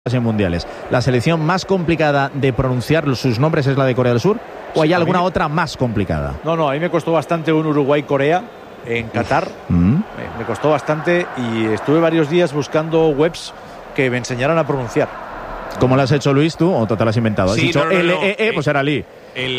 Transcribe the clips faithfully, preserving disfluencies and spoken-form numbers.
en mundiales. ¿La selección más complicada de pronunciar sus nombres es la de Corea del Sur? ¿O hay alguna otra más complicada? No, no, a mí me costó bastante un Uruguay-Corea en Qatar. Mm. Me, me costó bastante y estuve varios días buscando webs que me enseñaran a pronunciar. ¿Cómo lo has hecho, Luis, tú? ¿O te lo has inventado? Sí, ¿Has dicho no, no, L no, E E? eh, Pues era Lee.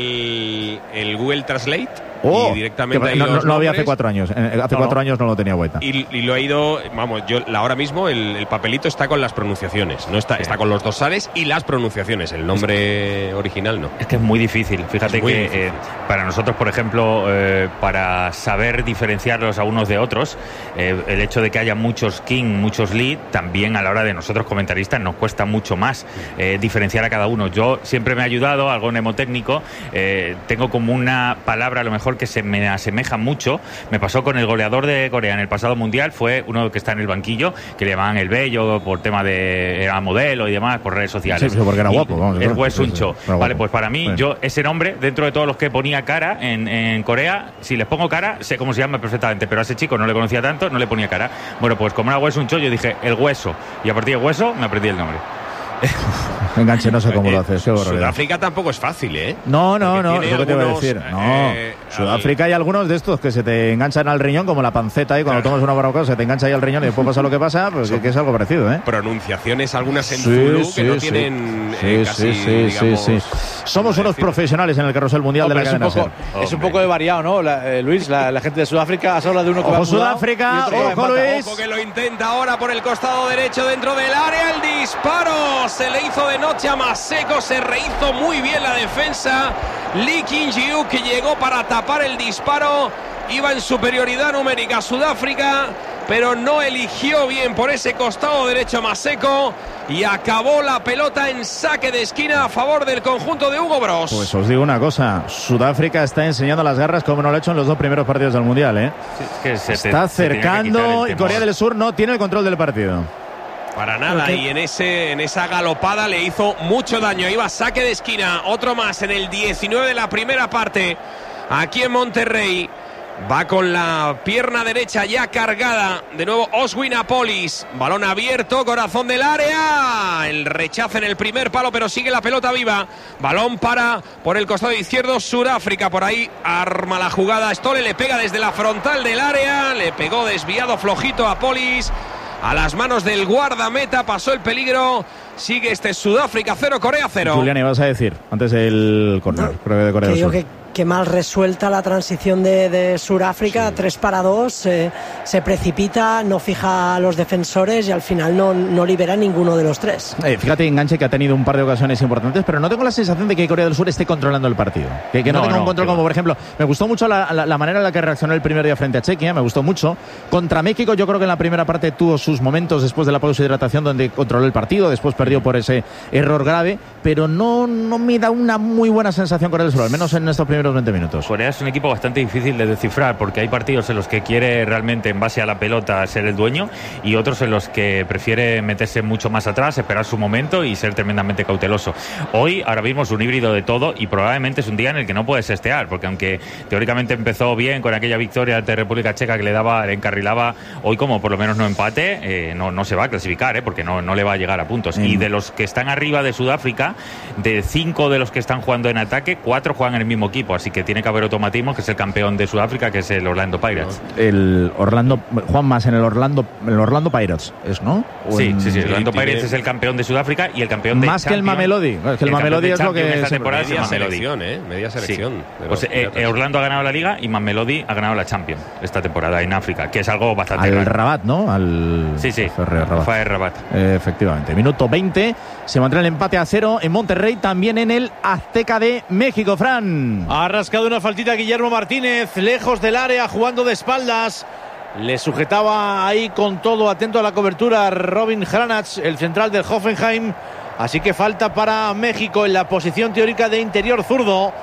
El, el Google Translate. Oh, y directamente que, no, no, no había hace cuatro años. Hace no, cuatro no. años no lo tenía vuelta. Y, y lo he ido, vamos, yo ahora mismo el, el papelito está con las pronunciaciones. No está, sí. Está con los dorsales y las pronunciaciones. El nombre original no. Es que es muy difícil. Fíjate muy que difícil. Eh, para nosotros, por ejemplo, eh, para saber diferenciarlos a unos de otros, eh, el hecho de que haya muchos King, muchos Lee, también a la hora de nosotros comentaristas nos cuesta mucho más eh, diferenciar a cada uno. Yo siempre me he ayudado, algo mnemotécnico. Eh, tengo como una palabra a lo mejor que se me asemeja mucho. Me pasó con el goleador de Corea en el pasado mundial, fue uno que está en el banquillo, que le llamaban el Bello por tema de era modelo y demás, por redes sociales. Sí, porque era y guapo. Vamos, el Wes Suncho. Sí, sí, vale, pues para mí, bueno. yo ese nombre, dentro de todos los que ponía cara en, en Corea, si les pongo cara, sé cómo se llama perfectamente, pero a ese chico no le conocía tanto, no le ponía cara. Bueno, pues como era Wes Suncho, yo dije el hueso, y a partir de hueso me aprendí el nombre. Enganche, no sé cómo lo haces. Sudáfrica tampoco es fácil, ¿eh? No, no, no, es lo que te iba a decir. No, eh, Sudáfrica al... hay algunos de estos que se te enganchan al riñón, como la panceta, y cuando claro. tomas una barbacoa se te engancha ahí al riñón y después pasa lo que pasa, pues que, que es algo parecido, ¿eh? Pronunciaciones, algunas en sí, Zulu sí, que no sí. tienen sí, eh, casi, sí, sí, digamos, sí, sí. Somos unos decir? profesionales en el carrusel mundial Hombre, de la es cadena un poco, SER. Es un poco de variado, ¿no? La, eh, Luis, la, la gente de Sudáfrica has hablado de uno que ojo va Sudáfrica, ojo Luis. Ojo que lo intenta ahora por el costado derecho dentro del área, el disparo se le hizo de noche a Maseko, se rehizo muy bien la defensa. Lee Kim-jiu, que llegó para tapar el disparo, iba en superioridad numérica Sudáfrica, pero no eligió bien por ese costado derecho Maseko y acabó la pelota en saque de esquina a favor del conjunto de Hugo Bros. Pues os digo una cosa, Sudáfrica está enseñando las garras como no lo ha hecho en los dos primeros partidos del Mundial, ¿eh? Sí, es que se está te, acercando se y Corea del Sur no tiene el control del partido. Para nada, y en ese en esa galopada le hizo mucho daño. Iba saque de esquina, otro más en el diecinueve de la primera parte, aquí en Monterrey. Va con la pierna derecha ya cargada. De nuevo Oswin Apolis. Balón abierto, corazón del área. El rechazo en el primer palo, pero sigue la pelota viva. Balón para por el costado izquierdo Sudáfrica. Por ahí arma la jugada. Stolle le pega desde la frontal del área. Le pegó desviado flojito a Apolis. A las manos del guardameta, pasó el peligro. Sigue este Sudáfrica cero, Corea cero. Julián, ¿ibas a decir antes del córner? No, de Corea del Sur? Que, que mal resuelta la transición de, de Sudáfrica, sí. tres para dos, eh, se precipita, no fija a los defensores y al final no, no libera ninguno de los tres. Eh, fíjate, enganche que ha tenido un par de ocasiones importantes, pero no tengo la sensación de que Corea del Sur esté controlando el partido. Que, que no, no tenga no, un control como, por ejemplo, me gustó mucho la, la, la manera en la que reaccionó el primer día frente a Chequia, me gustó mucho. Contra México yo creo que en la primera parte tuvo sus momentos después de la pausa de hidratación donde controló el partido, después perdió por ese error grave, pero no, no me da una muy buena sensación Corea del Sur, al menos en estos primeros veinte minutos. Corea es un equipo bastante difícil de descifrar porque hay partidos en los que quiere realmente en base a la pelota ser el dueño y otros en los que prefiere meterse mucho más atrás, esperar su momento y ser tremendamente cauteloso. Hoy ahora mismo es un híbrido de todo y probablemente es un día en el que no puedes estear, porque aunque teóricamente empezó bien con aquella victoria ante República Checa que le daba, le encarrilaba, hoy como por lo menos no empate, eh, no, no se va a clasificar, eh, porque no, no le va a llegar a puntos. Mm. Y de los que están arriba de Sudáfrica, de cinco de los que están jugando en ataque, cuatro juegan en el mismo equipo, así que tiene que haber automatismo, que es el campeón de Sudáfrica, que es el Orlando Pirates. El Orlando, Juan más en el Orlando, el Orlando Pirates, ¿es no? Sí, en... sí, sí, el Orlando Pirates tiene... es el campeón de Sudáfrica y el campeón de más Champions, que el Mamelodi, es que el, el Mamelodi es lo que esta temporada media es el Mamelodi. selección, ¿eh? Media selección. Sí. Pero, pues eh, eh, Orlando ha ganado la Liga y Mamelodi ha ganado la Champions esta temporada en África, que es algo bastante al raro. Rabat, ¿no? Al sí, sí, Rabat. Fue Rabat. Eh, efectivamente. Minuto veinte, se mantendrá el empate a cero en Monterrey, también en el Azteca de México. Fran. Ha rascado una faltita Guillermo Martínez, lejos del área, jugando de espaldas. Le sujetaba ahí con todo, atento a la cobertura, Robin Hranach, el central del Hoffenheim. Así que falta para México en la posición teórica de interior zurdo.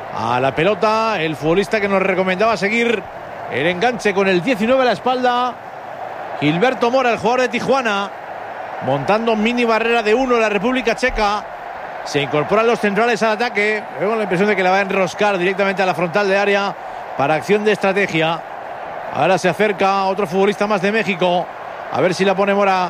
A la pelota, el futbolista que nos recomendaba seguir el enganche con el diecinueve a la espalda. Gilberto Mora, el jugador de Tijuana, montando mini barrera de uno en la República Checa. Se incorporan los centrales al ataque. Tengo la impresión de que la va a enroscar directamente a la frontal de área para acción de estrategia. Ahora se acerca otro futbolista más de México. A ver si la pone Mora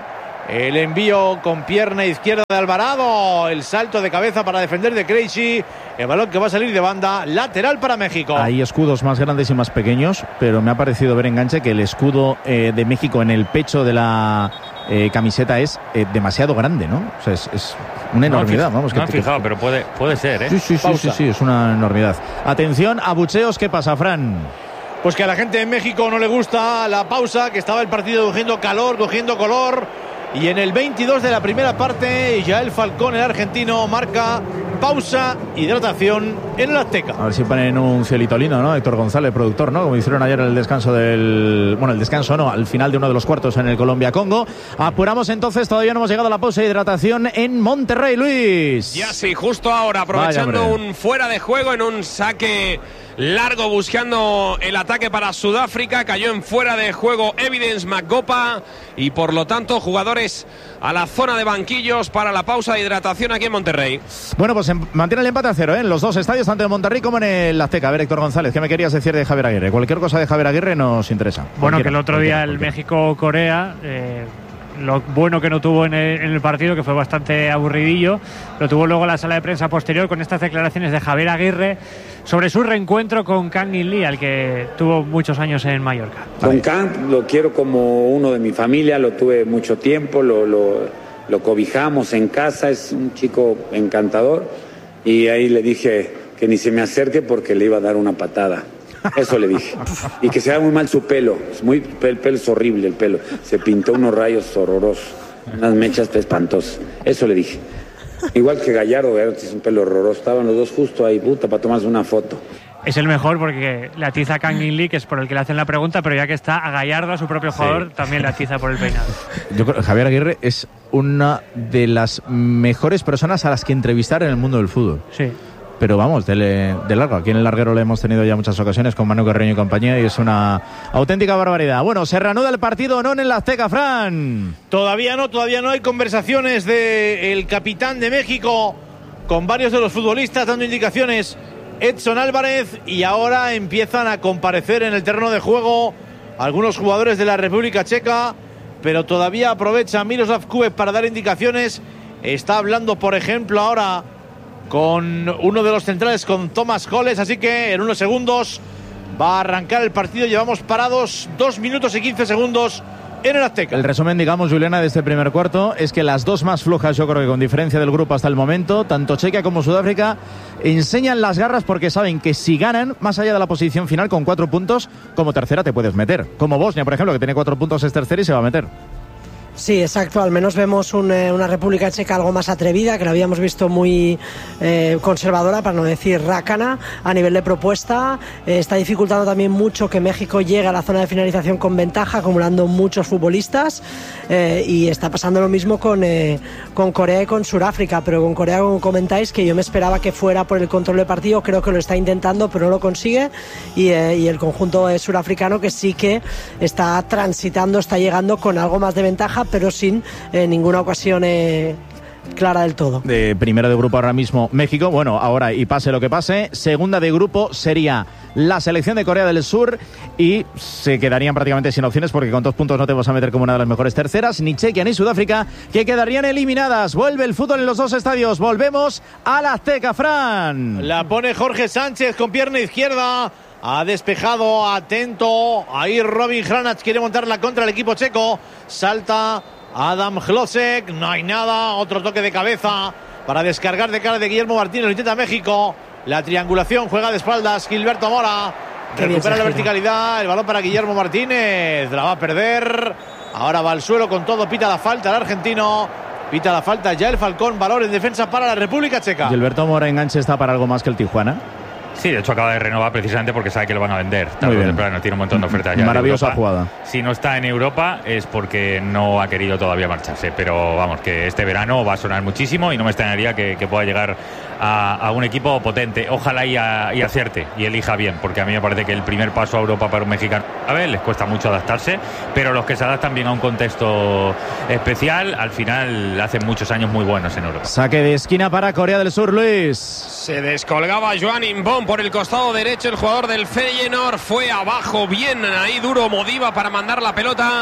El envío con pierna izquierda de Alvarado. El salto de cabeza para defender de Krejci. El balón que va a salir de banda. Lateral para México. Hay escudos más grandes y más pequeños, pero me ha parecido ver enganche que el escudo eh, de México en el pecho de la eh, camiseta es eh, demasiado grande, ¿no? O sea, es, es una enormidad. No, vamos, no que, he fijado, que, pero puede, puede ser, ¿eh? Sí, sí, sí, sí, sí, es una enormidad. Atención, abucheos, ¿qué pasa, Fran? Pues que a la gente de México no le gusta la pausa, que estaba el partido cogiendo calor, cogiendo color. Y en el veintidós de la primera parte, Yael Falcón, el argentino, marca pausa, hidratación en el Azteca. A ver si ponen un cielito lindo, ¿no? Héctor González, productor, ¿no? Como hicieron ayer en el descanso del... Bueno, el descanso no, al final de uno de los cuartos en el Colombia-Congo. Apuramos entonces, todavía no hemos llegado a la pausa de hidratación en Monterrey, Luis. Ya sí, justo ahora, aprovechando un fuera de juego en un saque largo buscando el ataque para Sudáfrica, cayó en fuera de juego Evidence Magopa y por lo tanto jugadores a la zona de banquillos para la pausa de hidratación aquí en Monterrey. Bueno, pues mantiene el empate a cero, ¿eh? En los dos estadios, tanto en Monterrey como en el Azteca. A ver, Héctor González, ¿qué me querías decir de Javier Aguirre? Cualquier cosa de Javier Aguirre nos interesa. Bueno, que el otro día el México-Corea, eh, lo bueno que no tuvo en el, en el partido, que fue bastante aburridillo, lo tuvo luego en la sala de prensa posterior con estas declaraciones de Javier Aguirre sobre su reencuentro con Kang In Lee, al que tuvo muchos años en Mallorca. Con Kang lo quiero como uno de mi familia, lo tuve mucho tiempo, lo, lo, lo cobijamos en casa, es un chico encantador y ahí le dije que ni se me acerque porque le iba a dar una patada. Eso le dije. Y que se haga muy mal su pelo. Es muy, el pelo es horrible, el pelo. Se pintó unos rayos horrorosos, unas mechas espantosas. Eso le dije. Igual que Gallardo, es un pelo horroroso. Estaban los dos justo ahí, puta, para tomarse una foto. Es el mejor porque le atiza a Kang In Lee, que es por el que le hacen la pregunta, pero ya que está a Gallardo, a su propio jugador, sí, también le atiza por el peinado. Yo creo que Javier Aguirre es una de las mejores personas a las que entrevistar en el mundo del fútbol. Sí. Pero vamos, de, de largo. Aquí en el larguero lo hemos tenido ya muchas ocasiones con Manu Carreño y compañía y es una auténtica barbaridad. Bueno, ¿se reanuda el partido o no en el Azteca, Fran? Todavía no, todavía no hay conversaciones del capitán de México con varios de los futbolistas dando indicaciones. Edson Álvarez, y ahora empiezan a comparecer en el terreno de juego algunos jugadores de la República Checa, pero todavía aprovecha Miroslav Kubek para dar indicaciones. Está hablando, por ejemplo, ahora con uno de los centrales, con Thomas Holles, así que en unos segundos va a arrancar el partido. Llevamos parados dos minutos y quince segundos en el Azteca. El resumen, digamos, Juliana, de este primer cuarto es que las dos más flojas, yo creo que con diferencia del grupo hasta el momento, tanto Chequia como Sudáfrica, enseñan las garras porque saben que si ganan, más allá de la posición final con cuatro puntos, como tercera te puedes meter. Como Bosnia, por ejemplo, que tiene cuatro puntos, es tercera y se va a meter. Sí, exacto. Al menos vemos un, eh, una República Checa algo más atrevida, que la habíamos visto muy eh, conservadora, para no decir rácana, a nivel de propuesta. Eh, está dificultando también mucho que México llegue a la zona de finalización con ventaja, acumulando muchos futbolistas. Eh, y está pasando lo mismo con, eh, con Corea y con Sudáfrica. Pero con Corea, como comentáis, que yo me esperaba que fuera por el control del partido, creo que lo está intentando, pero no lo consigue. Y, eh, y el conjunto eh, surafricano, que sí que está transitando, está llegando con algo más de ventaja, pero sin eh, ninguna ocasión eh, clara del todo. De primero de grupo ahora mismo México, bueno, ahora y pase lo que pase, segunda de grupo sería la selección de Corea del Sur y se quedarían prácticamente sin opciones porque con dos puntos no te vas a meter como una de las mejores terceras, ni Chequia ni Sudáfrica, que quedarían eliminadas. Vuelve el fútbol en los dos estadios, volvemos a la Azteca, Fran. La pone Jorge Sánchez con pierna izquierda. Ha despejado, atento. Ahí Robin Hranac quiere montar la contra el equipo checo. Salta Adam Hlosek. No hay nada. Otro toque de cabeza para descargar de cara de Guillermo Martínez. Lo intenta México. La triangulación, juega de espaldas Gilberto Mora. Recupera la verticalidad. El balón para Guillermo Martínez. La va a perder. Ahora va al suelo con todo. Pita la falta el argentino. Pita la falta ya el Falcón. Valor en defensa para la República Checa. Gilberto Mora enganche está para algo más que el Tijuana. Sí, de hecho acaba de renovar precisamente porque sabe que lo van a vender tarde o temprano, tiene un montón de ofertas ya. Maravillosa jugada. Si no está en Europa es porque no ha querido todavía marcharse, pero vamos, que este verano va a sonar muchísimo y no me extrañaría que, que pueda llegar a, a un equipo potente. Ojalá y, a, y acierte y elija bien, porque a mí me parece que el primer paso a Europa para un mexicano, a ver, les cuesta mucho adaptarse, pero los que se adaptan bien a un contexto especial, al final hacen muchos años muy buenos en Europa. Saque de esquina para Corea del Sur, Luis. Se descolgaba Joan Imbón por el costado derecho, el jugador del Feyenoord fue abajo, bien ahí duro Modiva para mandar la pelota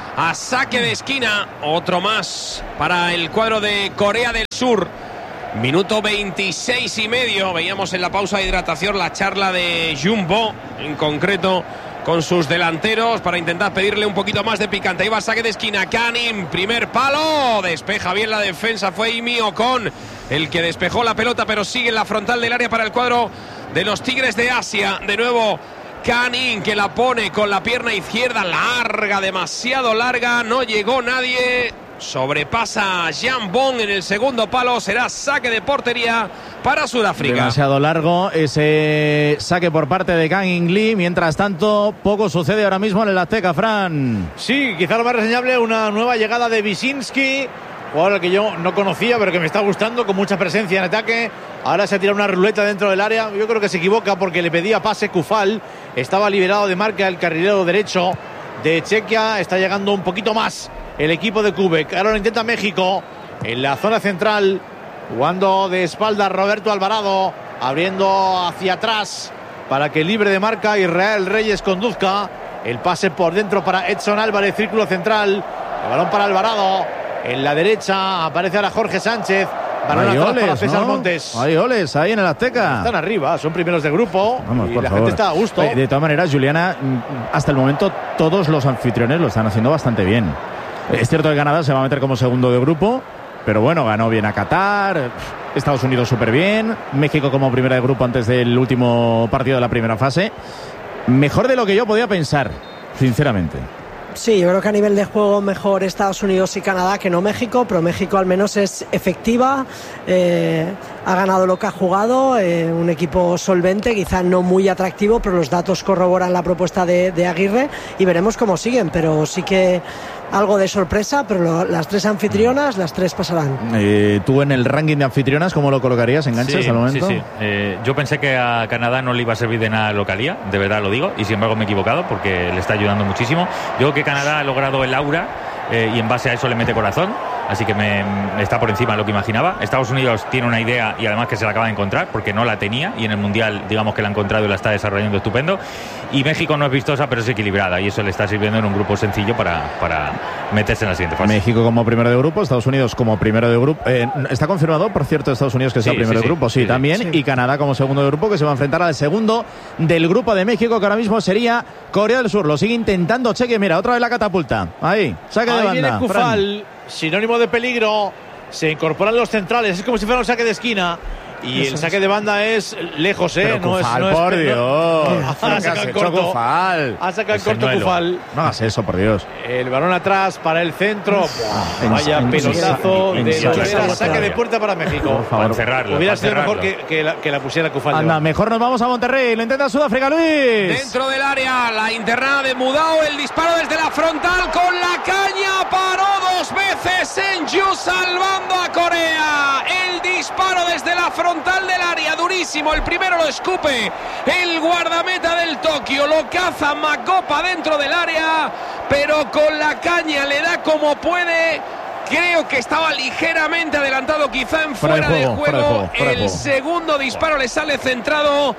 a saque de esquina. Otro más para el cuadro de Corea del Sur. Minuto veintiséis y medio. Veíamos en la pausa de hidratación la charla de Jumbo, en concreto con sus delanteros, para intentar pedirle un poquito más de picante. Ahí va saque de esquina, Canin, primer palo, despeja bien la defensa, fue Imi Ocon el que despejó la pelota, pero sigue en la frontal del área para el cuadro de los Tigres de Asia. De nuevo Canin, que la pone con la pierna izquierda, larga, demasiado larga, no llegó nadie. Sobrepasa Jambon en el segundo palo. Será saque de portería para Sudáfrica. Demasiado largo ese saque por parte de Kang In Lee. Mientras tanto, poco sucede ahora mismo en el Azteca, Fran. Sí, quizá lo más reseñable, una nueva llegada de Wyszynski, jugador que yo no conocía, pero que me está gustando, con mucha presencia en ataque. Ahora se ha tirado una ruleta dentro del área. Yo creo que se equivoca porque le pedía pase Kufal. Estaba liberado de marca el carrilero derecho de Chequia. Está llegando un poquito más el equipo de Kubek. Ahora lo intenta México en la zona central, jugando de espalda Roberto Alvarado, abriendo hacia atrás para que libre de marca Israel Reyes conduzca. El pase por dentro para Edson Álvarez, círculo central. El balón para Alvarado. En la derecha aparece ahora Jorge Sánchez. Balón atrás para César, ¿no? Montes. Hay goles ahí en el Azteca. Están arriba, son primeros de grupo. Vamos, y por la favor. gente está a gusto. Oye, de todas maneras, Juliana, hasta el momento todos los anfitriones lo están haciendo bastante bien. Es cierto que Canadá se va a meter como segundo de grupo, pero bueno, ganó bien a Qatar, Estados Unidos súper bien, México como primera de grupo antes del último partido de la primera fase. Mejor de lo que yo podía pensar, sinceramente. Sí, yo creo que a nivel de juego mejor Estados Unidos y Canadá que no México, pero México al menos es efectiva, eh, ha ganado lo que ha jugado, eh, un equipo solvente, quizá no muy atractivo, pero los datos corroboran la propuesta de, de Aguirre y veremos cómo siguen, pero sí que algo de sorpresa, pero lo, las tres anfitrionas, las tres pasarán. Eh, ¿Tú en el ranking de anfitrionas cómo lo colocarías? ¿Enganches sí, hasta el momento? Sí, sí. Eh, yo pensé que a Canadá no le iba a servir de nada localía, de verdad lo digo, y sin embargo me he equivocado porque le está ayudando muchísimo. Yo creo que Canadá ha logrado el aura eh, y en base a eso le mete corazón, así que me, me está por encima de lo que imaginaba. Estados Unidos tiene una idea y además que se la acaba de encontrar porque no la tenía y en el Mundial digamos que la ha encontrado y la está desarrollando estupendo. Y México no es vistosa pero es equilibrada y eso le está sirviendo en un grupo sencillo para, para meterse en la siguiente fase. México como primero de grupo, Estados Unidos como primero de grupo. Eh, ¿Está confirmado, por cierto, Estados Unidos que sea sí, primero sí, de grupo? Sí, sí, sí también. Sí. Y Canadá como segundo de grupo, que se va a enfrentar al segundo del grupo de México, que ahora mismo sería Corea del Sur. Lo sigue intentando Cheque. Mira, otra vez la catapulta. Ahí, saque Ahí de banda. Viene Kufal, sinónimo de peligro. Se incorporan los centrales. Es como si fuera un saque de esquina. Y el saque de banda es lejos, ¿eh? Pero no Kufal, es, no por es, Dios. No, ha sacado el corto. Kufal. Ha sacado el corto Kufal. No hagas eso, por Dios. El balón atrás para el centro. En, Vaya en, pelotazo en, de en, saque de puerta para México. Por favor, cerrarlo. Hubiera sido mejor que, que, la, que la pusiera Kufal. Anda, mejor nos vamos a Monterrey. Lo intenta Sudáfrica, Luis. Dentro del área, la internada de Mudao. El disparo desde la frontal con la caña. Paró dos veces Senju salvando a Corea. El disparo desde la frontal del área. Durísimo, el primero lo escupe el guardameta del Tokio, lo caza Makopa dentro del área, pero con la caña le da como puede. Creo que estaba ligeramente adelantado, quizá en fuera, fuera de juego, de juego. Fuera de juego fuera el de juego. Segundo disparo le sale centrado,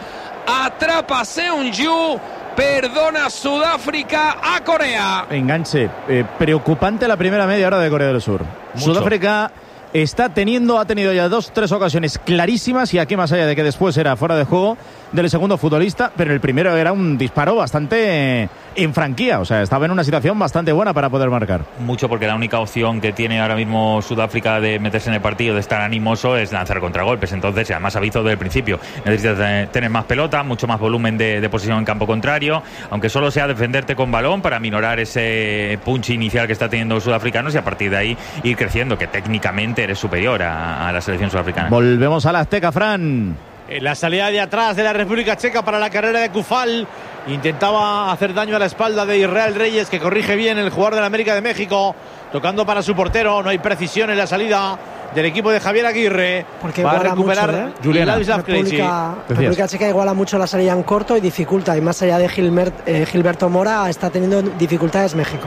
atrapa Seung-ju, perdona Sudáfrica a Corea. Enganche, eh, preocupante la primera media hora de Corea del Sur. Mucho. Sudáfrica está teniendo, ha tenido ya dos, tres ocasiones clarísimas y aquí más allá de que después era fuera de juego del segundo futbolista, pero el primero era un disparo bastante en franquía, o sea, estaba en una situación bastante buena para poder marcar. Mucho porque la única opción que tiene ahora mismo Sudáfrica de meterse en el partido, de estar animoso, es lanzar contragolpes, entonces además aviso desde el principio, necesitas tener más pelota, mucho más volumen de, de posesión en campo contrario, aunque solo sea defenderte con balón para minorar ese punch inicial que está teniendo los sudafricanos y a partir de ahí ir creciendo, que técnicamente eres superior a, a la selección sudafricana. Volvemos a la Azteca, Fran. En la salida de atrás de la República Checa para la carrera de Kufal. Intentaba hacer daño a la espalda de Israel Reyes, que corrige bien el jugador de la América de México. Tocando para su portero. No hay precisión en la salida del equipo de Javier Aguirre. Porque va a recuperar mucho, ¿eh? Juliana. República, República Checa iguala mucho la salida en corto y dificulta. Y más allá de Gilbert, eh, Gilberto Mora, está teniendo dificultades México.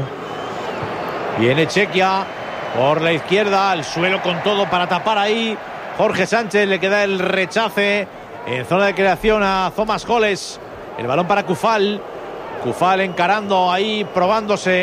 Viene Chequia por la izquierda. Al suelo con todo para tapar ahí. Jorge Sánchez, le queda el rechace en zona de creación a Thomas Holles. El balón para Kufal. Kufal encarando ahí, probándose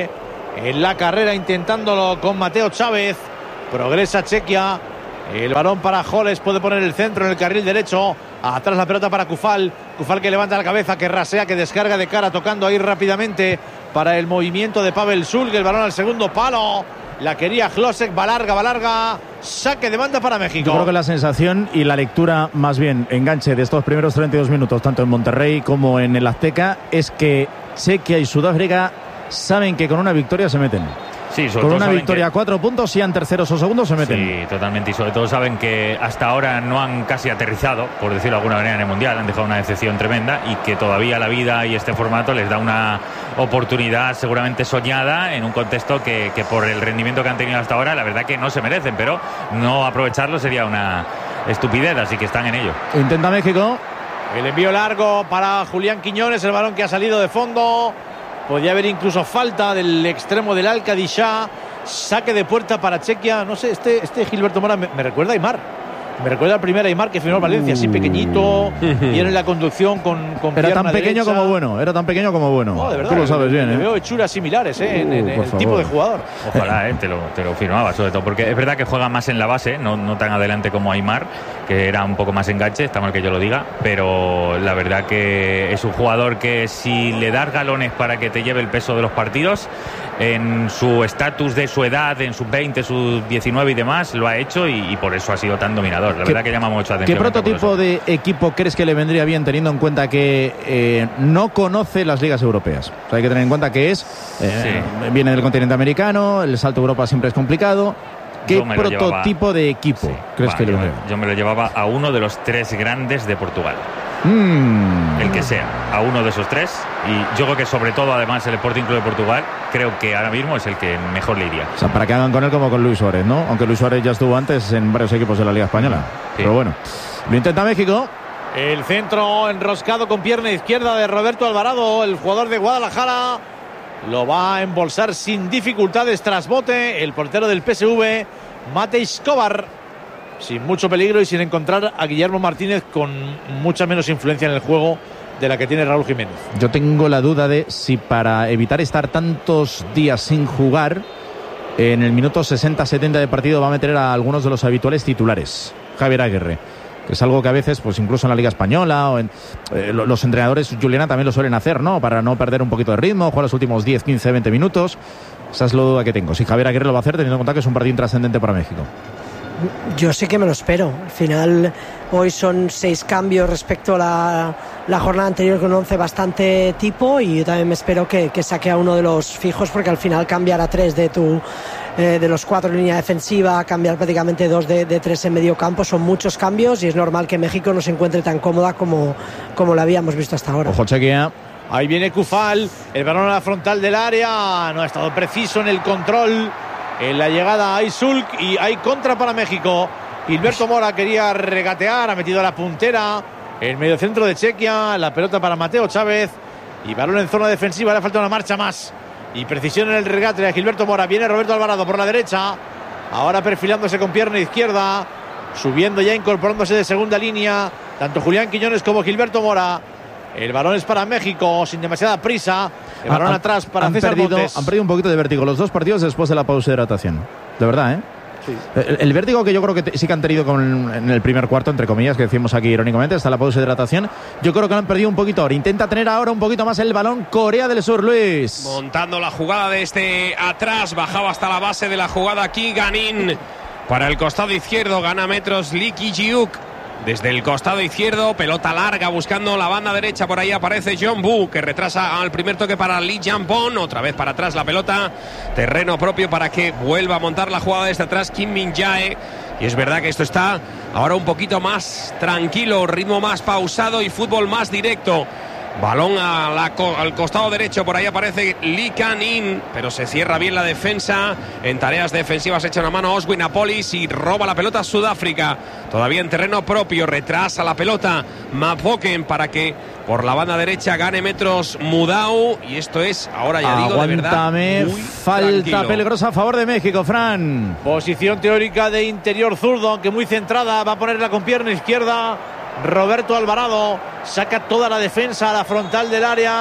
en la carrera intentándolo con Mateo Chávez. Progresa Chequia. El balón para Holes, puede poner el centro en el carril derecho. Atrás la pelota para Kufal. Kufal que levanta la cabeza, que rasea, que descarga de cara, tocando ahí rápidamente para el movimiento de Pavel Sulk. El balón al segundo palo. La quería Hlosek, va larga, va larga. Saque de banda para México. Yo creo que la sensación y la lectura, más bien, enganche de estos primeros treinta y dos minutos, tanto en Monterrey como en el Azteca, es que Chequia y Sudáfrica saben que con una victoria se meten. Sí, con una victoria a cuatro puntos, sean terceros o segundos, se meten. Sí, totalmente. Y sobre todo saben que hasta ahora no han casi aterrizado, por decirlo de alguna manera, en el Mundial. Han dejado una decepción tremenda y que todavía la vida y este formato les da una oportunidad seguramente soñada en un contexto que, que por el rendimiento que han tenido hasta ahora, la verdad que no se merecen, pero no aprovecharlo sería una estupidez, así que están en ello. Intenta México. El envío largo para Julián Quiñones, el balón que ha salido de fondo. Podía haber incluso falta del extremo del Alcadishá. Saque de puerta para Chequia. No sé, este, este Gilberto Mora me, me recuerda a Aimar. Me recuerda al primer Aimar que firmó uh. Valencia, así pequeñito, viene en la conducción con, con Era tan pequeño derecha. como bueno, era tan pequeño como bueno. Oh, de verdad, tú lo sabes bien, le ¿eh? Veo hechuras similares, ¿eh? En, en, en uh, el tipo de jugador. Ojalá, ¿eh? te, lo, te lo firmaba, sobre todo, porque es verdad que juega más en la base, no, no tan adelante como Aimar, que era un poco más enganche, está mal que yo lo diga, pero la verdad que es un jugador que si le das galones para que te lleve el peso de los partidos, en su estatus de su edad, en sus veinte, sus diecinueve y demás, lo ha hecho y, y por eso ha sido tan dominador. La verdad que llama mucho la atención. ¿Qué prototipo de equipo crees que le vendría bien, teniendo en cuenta que eh, no conoce las ligas europeas? O sea, hay que tener en cuenta que es eh, sí. viene del continente americano, el salto a Europa siempre es complicado. ¿Qué prototipo llevaba, de equipo sí, crees va, que le vendría? Yo me lo llevaba a uno de los tres grandes de Portugal. Mm. El que sea, a uno de esos tres. Y yo creo que sobre todo, además, el Sporting Club de Portugal, creo que ahora mismo es el que mejor le iría. O sea, para que hagan con él como con Luis Suárez, ¿no? Aunque Luis Suárez ya estuvo antes en varios equipos de la Liga Española. Sí. Pero bueno, lo intenta México. El centro enroscado con pierna izquierda de Roberto Alvarado, el jugador de Guadalajara. Lo va a embolsar sin dificultades tras bote el portero del P S V, Matej Kovar, sin mucho peligro y sin encontrar a Guillermo Martínez con mucha menos influencia en el juego de la que tiene Raúl Jiménez. Yo tengo la duda de si para evitar estar tantos días sin jugar, en el minuto sesenta setenta de partido va a meter a algunos de los habituales titulares. Javier Aguirre, que es algo que a veces, pues incluso en la Liga Española o en eh, los entrenadores, Juliana, también lo suelen hacer, ¿no? Para no perder un poquito de ritmo, jugar los últimos diez, quince, veinte minutos. Esa es la duda que tengo. Si Javier Aguirre lo va a hacer, teniendo en cuenta que es un partido intrascendente para México. Yo sí que me lo espero. Al final, hoy son seis cambios respecto a la, la jornada anterior, con un once bastante tipo, y yo también me espero que, que saque a uno de los fijos, porque al final cambiar a tres de tu eh, de los cuatro en línea defensiva, cambiar prácticamente dos de, de tres en medio campo, son muchos cambios y es normal que México no se encuentre tan cómoda como, como la habíamos visto hasta ahora. Ojo, Chequia. Ahí viene Kufal, el balón a la frontal del área, no ha estado preciso en el control. En la llegada hay Sulk y hay contra para México. Gilberto Mora quería regatear, ha metido la puntera. El mediocentro de Chequia, la pelota para Mateo Chávez. Y balón en zona defensiva, le falta una marcha más. Y precisión en el regate de Gilberto Mora. Viene Roberto Alvarado por la derecha. Ahora perfilándose con pierna izquierda. Subiendo ya, incorporándose de segunda línea. Tanto Julián Quiñones como Gilberto Mora. El balón es para México, sin demasiada prisa. El balón han, atrás para han César perdido, Montes. Han perdido un poquito de vértigo los dos partidos después de la pausa de hidratación. De verdad, ¿eh? Sí. El, el vértigo que yo creo que te, sí que han tenido con, en el primer cuarto, entre comillas, que decimos aquí irónicamente, hasta la pausa de hidratación, yo creo que lo han perdido un poquito ahora. Intenta tener ahora un poquito más el balón Corea del Sur, Luis. Montando la jugada desde atrás, bajaba hasta la base de la jugada aquí Ganín. Para el costado izquierdo, gana metros Lee Ki-jiuk. Desde el costado izquierdo, pelota larga buscando la banda derecha. Por ahí aparece John Bu, que retrasa al primer toque para Lee Jampon. Otra vez para atrás la pelota. Terreno propio para que vuelva a montar la jugada desde atrás Kim Min-jae. Y es verdad que esto está ahora un poquito más tranquilo, ritmo más pausado y fútbol más directo. Balón a la, al costado derecho, por ahí aparece Lee Kan-in, pero se cierra bien la defensa. En tareas defensivas echa una mano Oswin Apolis y roba la pelota a Sudáfrica. Todavía en terreno propio, retrasa la pelota Mapoken para que por la banda derecha gane metros Mudau. Y esto es, ahora ya digo, Aguántame, de verdad, muy falta tranquilo. Peligrosa a favor de México, Fran. Posición teórica de interior zurdo, aunque muy centrada. Va a ponerla con pierna izquierda Roberto Alvarado. Saca toda la defensa a la frontal del área.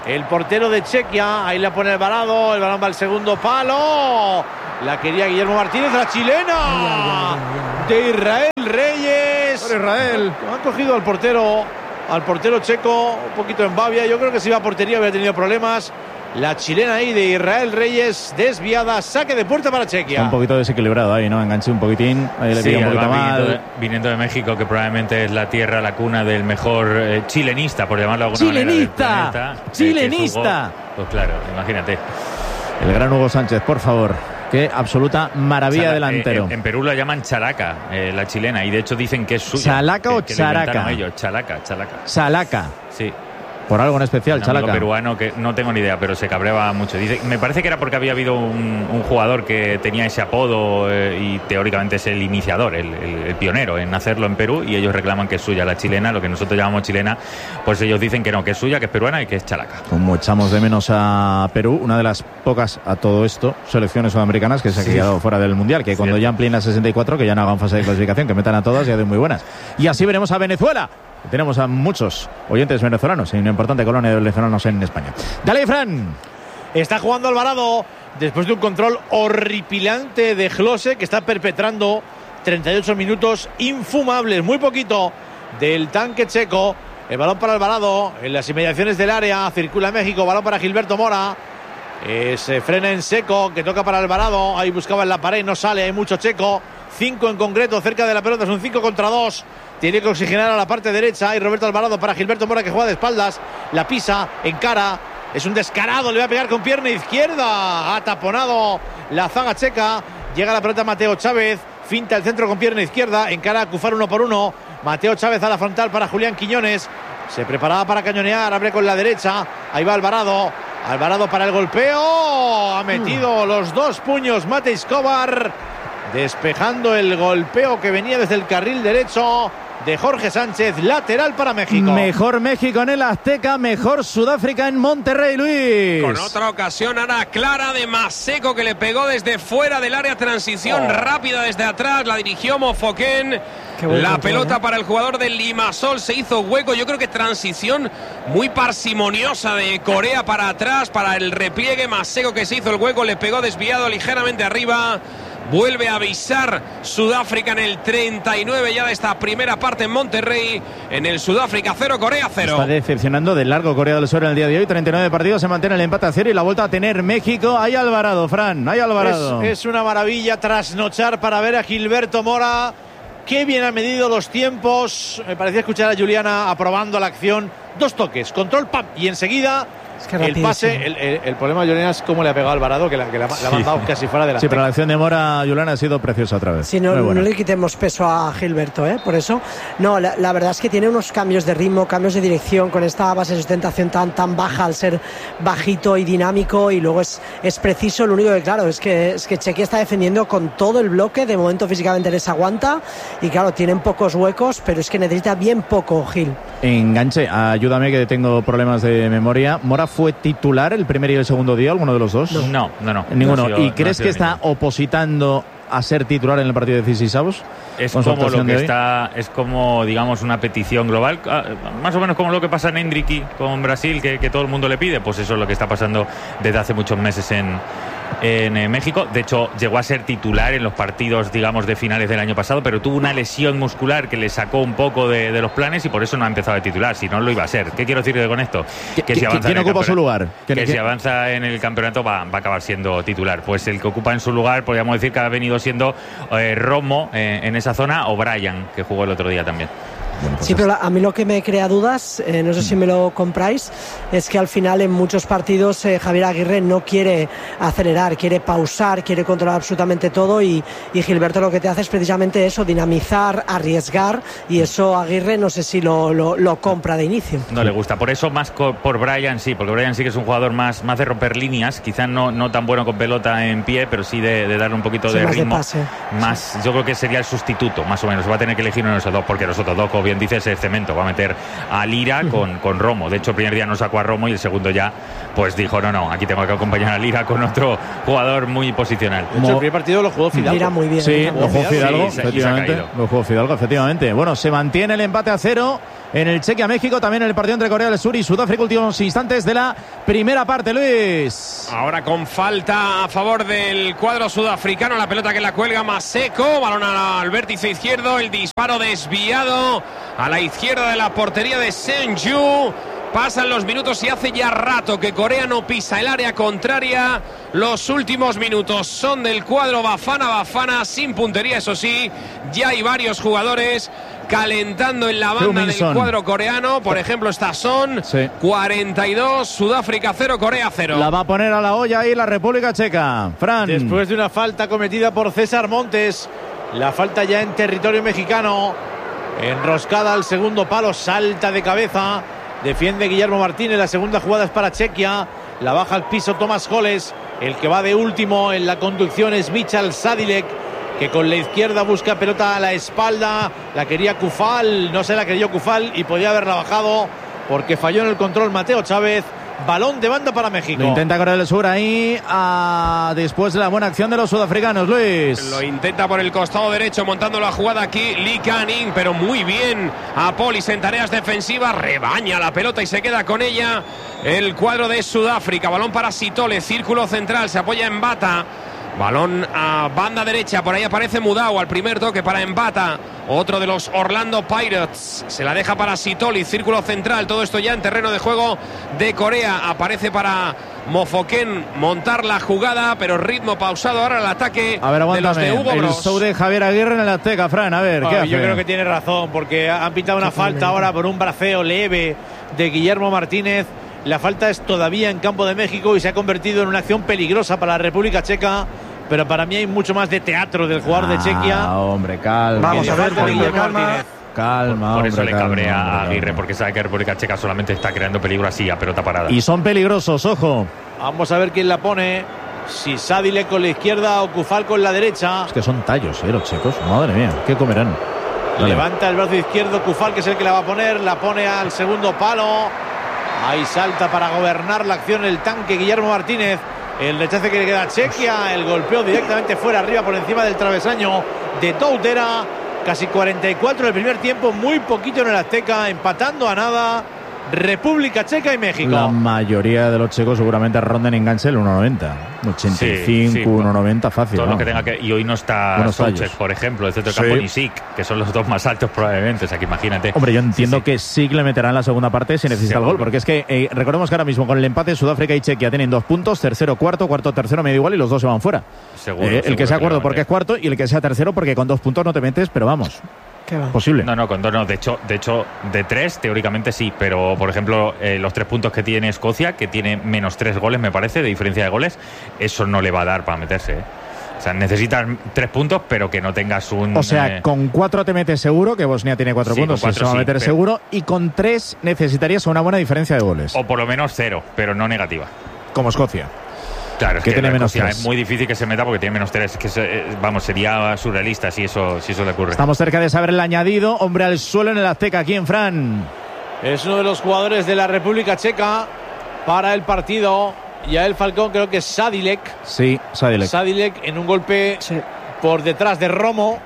el portero de Chequia. Ahí la pone Alvarado, el balón va al segundo palo. La quería Guillermo Martínez, la chilena de Israel Reyes. Por Israel. Han cogido al portero, al portero checo, un poquito en babia. Yo creo que si iba a portería había tenido problemas. La chilena ahí de Israel Reyes, desviada, saque de puerta para Chequia. Un poquito desequilibrado ahí, ¿no? Enganché un poquitín, ahí le sí, pilló un poquito mal. Viniendo de, viniendo de México, que probablemente es la tierra, la cuna del mejor eh, chilenista, por llamarlo de alguna ¡Chilenista! manera. ¡Chilenista! ¡Chilenista! Pues claro, imagínate. El gran Hugo Sánchez, por favor. Qué absoluta maravilla Chala, delantero. Eh, en, en Perú la llaman chalaca, eh, la chilena, y de hecho dicen que es suya. ¿Chalaca que, o que characa? Ellos. Chalaca, chalaca. Chalaca. Sí. Por algo en especial, un chalaca. peruano que no tengo ni idea, pero se cabreaba mucho. Dice, me parece que era porque había habido un, un jugador que tenía ese apodo eh, y teóricamente es el iniciador, el, el, el pionero en hacerlo en Perú, y ellos reclaman que es suya la chilena, lo que nosotros llamamos chilena, pues ellos dicen que no, que es suya, que es peruana y que es chalaca. Como echamos de menos a Perú, una de las pocas a todo esto selecciones sudamericanas que se ha sí. quedado fuera del Mundial, que Cierto. Cuando ya amplíen la sesenta y cuatro, que ya no hagan fase de clasificación, que metan a todas y hacen muy buenas. Y así veremos a Venezuela. Tenemos a muchos oyentes venezolanos y una importante colonia de venezolanos en España. Dale, Fran. Está jugando Alvarado después de un control horripilante de Klose, que está perpetrando treinta y ocho minutos infumables, muy poquito del tanque checo. El balón para Alvarado en las inmediaciones del área, circula México, balón para Gilberto Mora. Eh, se frena en seco, que toca para Alvarado. Ahí buscaba en la pared, no sale, hay mucho checo. Cinco en concreto cerca de la pelota, es un cinco contra dos. Tiene que oxigenar a la parte derecha. Y Roberto Alvarado para Gilberto Mora, que juega de espaldas. La pisa, encara. Es un descarado, le va a pegar con pierna izquierda. Ha taponado la zaga checa. Llega la pelota Mateo Chávez. Finta el centro con pierna izquierda. Encara a Cufar uno por uno. Mateo Chávez a la frontal para Julián Quiñones. Se preparaba para cañonear. Abre con la derecha. Ahí va Alvarado. Alvarado para el golpeo. Ha metido mm. los dos puños Mate Escobar. Despejando el golpeo que venía desde el carril derecho de Jorge Sánchez, lateral para México. Mejor México en el Azteca, mejor Sudáfrica en Monterrey, Luis. Con otra ocasión ahora clara de Maseco, que le pegó desde fuera del área, transición oh. rápida desde atrás, la dirigió Mofoquén. La pelota ¿eh? para el jugador del Limassol, se hizo hueco. Yo creo que transición muy parsimoniosa de Corea para atrás, para el repliegue. Maseco, que se hizo el hueco, le pegó desviado ligeramente arriba. Vuelve a avisar Sudáfrica en el treinta y nueve ya de esta primera parte en Monterrey. En el Sudáfrica cero, Corea cero. Está decepcionando del largo Corea del Sur en el día de hoy. treinta y nueve partidos, se mantiene el empate a cero y la vuelta a tener México. Hay Alvarado, Fran, hay Alvarado. Es, es una maravilla trasnochar para ver a Gilberto Mora. Qué bien han medido los tiempos. Me parecía escuchar a Juliana aprobando la acción. Dos toques, control, pam, y enseguida... Es que el pase, el, el, el problema de Juliana es cómo le ha pegado a Alvarado, que la, que la, sí. la ha mandado casi fuera de la. Sí, pero la acción de Mora, Juliana, ha sido preciosa otra vez. Sí, no, no le quitemos peso a Gilberto, ¿eh? Por eso. No, la, la verdad es que tiene unos cambios de ritmo, cambios de dirección, con esta base de sustentación tan, tan baja al ser bajito y dinámico, y luego es, es preciso. Lo único que, claro, es que, es que Chequia está defendiendo con todo el bloque. De momento físicamente les aguanta, y claro, tienen pocos huecos, pero es que necesita bien poco, Gil. Enganche, ayúdame que tengo problemas de memoria. ¿Mora fue titular el primer y el segundo día, alguno de los dos? No, no, no. Ninguno. No sido, ¿Y crees no que está ninguno. opositando a ser titular en el partido de dieciséis? Es como lo que está, es como, digamos, una petición global, más o menos como lo que pasa en Endricky con Brasil, que, que todo el mundo le pide. Pues eso es lo que está pasando desde hace muchos meses en, en eh, México. De hecho, llegó a ser titular en los partidos, digamos, de finales del año pasado, pero tuvo una lesión muscular que le sacó un poco de, de los planes, y por eso no ha empezado a titular. Si no, lo iba a ser. ¿Qué quiero decir con esto? Que si avanza ¿Quién ocupa su lugar? Que, que si avanza en el campeonato va, va a acabar siendo titular. Pues el que ocupa en su lugar, podríamos decir que ha venido siendo eh, Romo eh, en esa zona, o Brian, que jugó el otro día también. Bueno, pues sí, pero a mí lo que me crea dudas, eh, no sé si me lo compráis, es que al final en muchos partidos eh, Javier Aguirre no quiere acelerar, quiere pausar, quiere controlar absolutamente todo, y, y Gilberto lo que te hace es precisamente eso, dinamizar, arriesgar, y eso Aguirre no sé si lo, lo, lo compra de inicio. No le gusta, por eso más co- por Brian sí, porque Brian sí que es un jugador más, más de romper líneas, quizás no, no tan bueno con pelota en pie, pero sí de, de darle un poquito sí, de más ritmo. De pase. Más, sí. Yo creo que sería el sustituto, más o menos, va a tener que elegir uno de esos dos, porque los otros dos, bien dices, es cemento. Va a meter a Lira con, con Romo. De hecho, el primer día no sacó a Romo y el segundo ya pues dijo, no, no, aquí tengo que acompañar a Lira con otro jugador muy posicional. De hecho, el primer partido lo jugó Fidalgo. Lira muy bien. Sí, lo jugó Fidalgo, sí, efectivamente. Lo jugó Fidalgo, efectivamente. Bueno, se mantiene el empate a cero en el Chequia-México, también en el partido entre Corea del Sur y Sudáfrica, últimos instantes de la primera parte, Luis. Ahora con falta a favor del cuadro sudafricano, la pelota que la cuelga Maseko, balón al vértice izquierdo, el disparo desviado a la izquierda de la portería de Senju. Pasan los minutos y hace ya rato que Corea no pisa el área contraria. Los últimos minutos son del cuadro Bafana Bafana, sin puntería, eso sí. Ya hay varios jugadores calentando en la banda del cuadro coreano. Por ejemplo, está Son. Sí. cuarenta y dos, Sudáfrica cero, Corea cero. La va a poner a la olla ahí la República Checa. Fran. Después de una falta cometida por César Montes. La falta ya en territorio mexicano. Enroscada al segundo palo, salta de cabeza. Defiende Guillermo Martínez, la segunda jugada es para Chequia. La baja al piso Tomás Holes. El que va de último en la conducción es Michal Sadilek, que con la izquierda busca pelota a la espalda. La quería Cufal, no se la creyó Cufal y podía haberla bajado porque falló en el control Mateo Chávez. Balón de banda para México. Lo intenta Corea del Sur ahí a... después de la buena acción de los sudafricanos, Luis. Lo intenta por el costado derecho, montando la jugada aquí Lee Canning, pero muy bien a Polis en tareas defensivas. Rebaña la pelota y se queda con ella el cuadro de Sudáfrica. Balón para Sitole, círculo central, se apoya en Bata. Balón a banda derecha, por ahí aparece Mudau al primer toque para Embata, otro de los Orlando Pirates, se la deja para Sitoli, círculo central, todo esto ya en terreno de juego de Corea, aparece para Mofoken montar la jugada, pero ritmo pausado ahora el ataque a ver, de los de Hugo Bros. El show de Javier Aguirre en el Azteca, Fran, a ver, ¿qué oh, hace? Yo creo que tiene razón, porque han pitado una falta ahora por un braceo leve de Guillermo Martínez. La falta es todavía en campo de México y se ha convertido en una acción peligrosa para la República Checa. Pero para mí hay mucho más de teatro del jugador ah, de Chequia. Hombre, calma. Vamos a ver, calma, Martínez. Calma, por, por eso hombre, le cabrea calma, a Aguirre, calma. porque sabe que República Checa solamente está creando peligro así a pelota parada. Y son peligrosos, ojo. Vamos a ver quién la pone. Si Sadile con la izquierda o Cufal con la derecha. Es que son tallos, ¿eh? Los checos. Madre mía, ¿qué comerán? Dale. Levanta el brazo izquierdo Cufal, que es el que la va a poner. La pone al segundo palo. Ahí salta para gobernar la acción el tanque Guillermo Martínez. El rechace que le queda a Chequia, el golpeo directamente fuera arriba por encima del travesaño de Toutera. Casi cuarenta y cuatro del primer tiempo, muy poquito en el Azteca, empatando a nada República Checa y México. La mayoría de los checos seguramente rondan enganche el uno noventa, ochenta y cinco, sí, sí, uno noventa fácil. Todo ¿no? lo que tenga que, y hoy no está Soucek, por ejemplo, el centro de campo, sí. Ni Sik, que son los dos más altos probablemente, o sea que imagínate. Hombre, yo entiendo sí, sí. que Sik le meterá en la segunda parte si necesita sí, el gol, porque es que eh, recordemos que ahora mismo con el empate Sudáfrica y Chequia tienen dos puntos, tercero, cuarto, cuarto, tercero, medio igual y los dos se van fuera. Seguro, eh, el seguro que sea que cuarto porque es cuarto y el que sea tercero porque con dos puntos no te metes, pero vamos. Posible. No, no, con dos no. De hecho, de hecho, de tres, teóricamente sí. Pero, por ejemplo, eh, los tres puntos que tiene Escocia, que tiene menos tres goles, me parece, de diferencia de goles, eso no le va a dar para meterse. ¿eh? O sea, necesitas tres puntos, pero que no tengas un... O sea, eh... con cuatro te metes seguro, que Bosnia tiene cuatro sí, puntos, cuatro, se va a meter sí, pero... seguro. Y con tres necesitarías una buena diferencia de goles. O por lo menos cero, pero no negativa. Como Escocia. Claro, es que, que tiene menos tres. Es muy difícil que se meta porque tiene menos tres. Que se, vamos, sería surrealista si eso, si eso le ocurre. Estamos cerca de saber el añadido. Hombre al suelo en el Azteca, aquí en Fran. Es uno de los jugadores de la República Checa para el partido. Y a el Falcón creo que es Sadilek. Sí, Sadilek. Sadilek en un golpe sí. por detrás de Romo.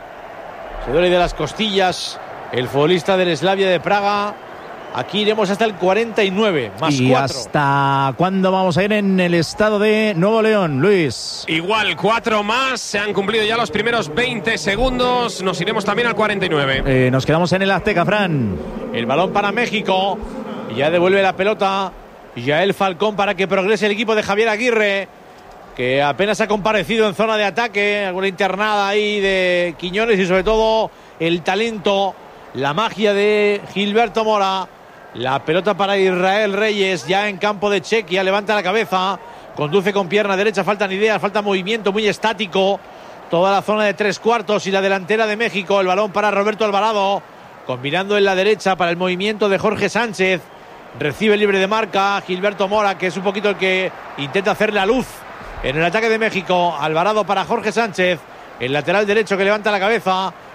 Se duele de las costillas el futbolista del Slavia de Praga. Aquí iremos hasta el cuarenta y nueve, más ¿Y cuatro. hasta cuándo vamos a ir en el estado de Nuevo León, Luis? Igual, cuatro más. Se han cumplido ya los primeros veinte segundos. Nos iremos también al cuarenta y nueve. Eh, nos quedamos en el Azteca, Fran. El balón para México. Ya devuelve la pelota. Ya el Falcón para que progrese el equipo de Javier Aguirre, que apenas ha comparecido en zona de ataque. Alguna internada ahí de Quiñones y sobre todo el talento, la magia de Gilberto Mora. La pelota para Israel Reyes, ya en campo de Chequia, levanta la cabeza, conduce con pierna derecha, faltan ideas, falta movimiento muy estático, toda la zona de tres cuartos y la delantera de México, el balón para Roberto Alvarado, combinando en la derecha para el movimiento de Jorge Sánchez, recibe libre de marca Gilberto Mora, que es un poquito el que intenta hacer la luz en el ataque de México. Alvarado para Jorge Sánchez, el lateral derecho que levanta la cabeza,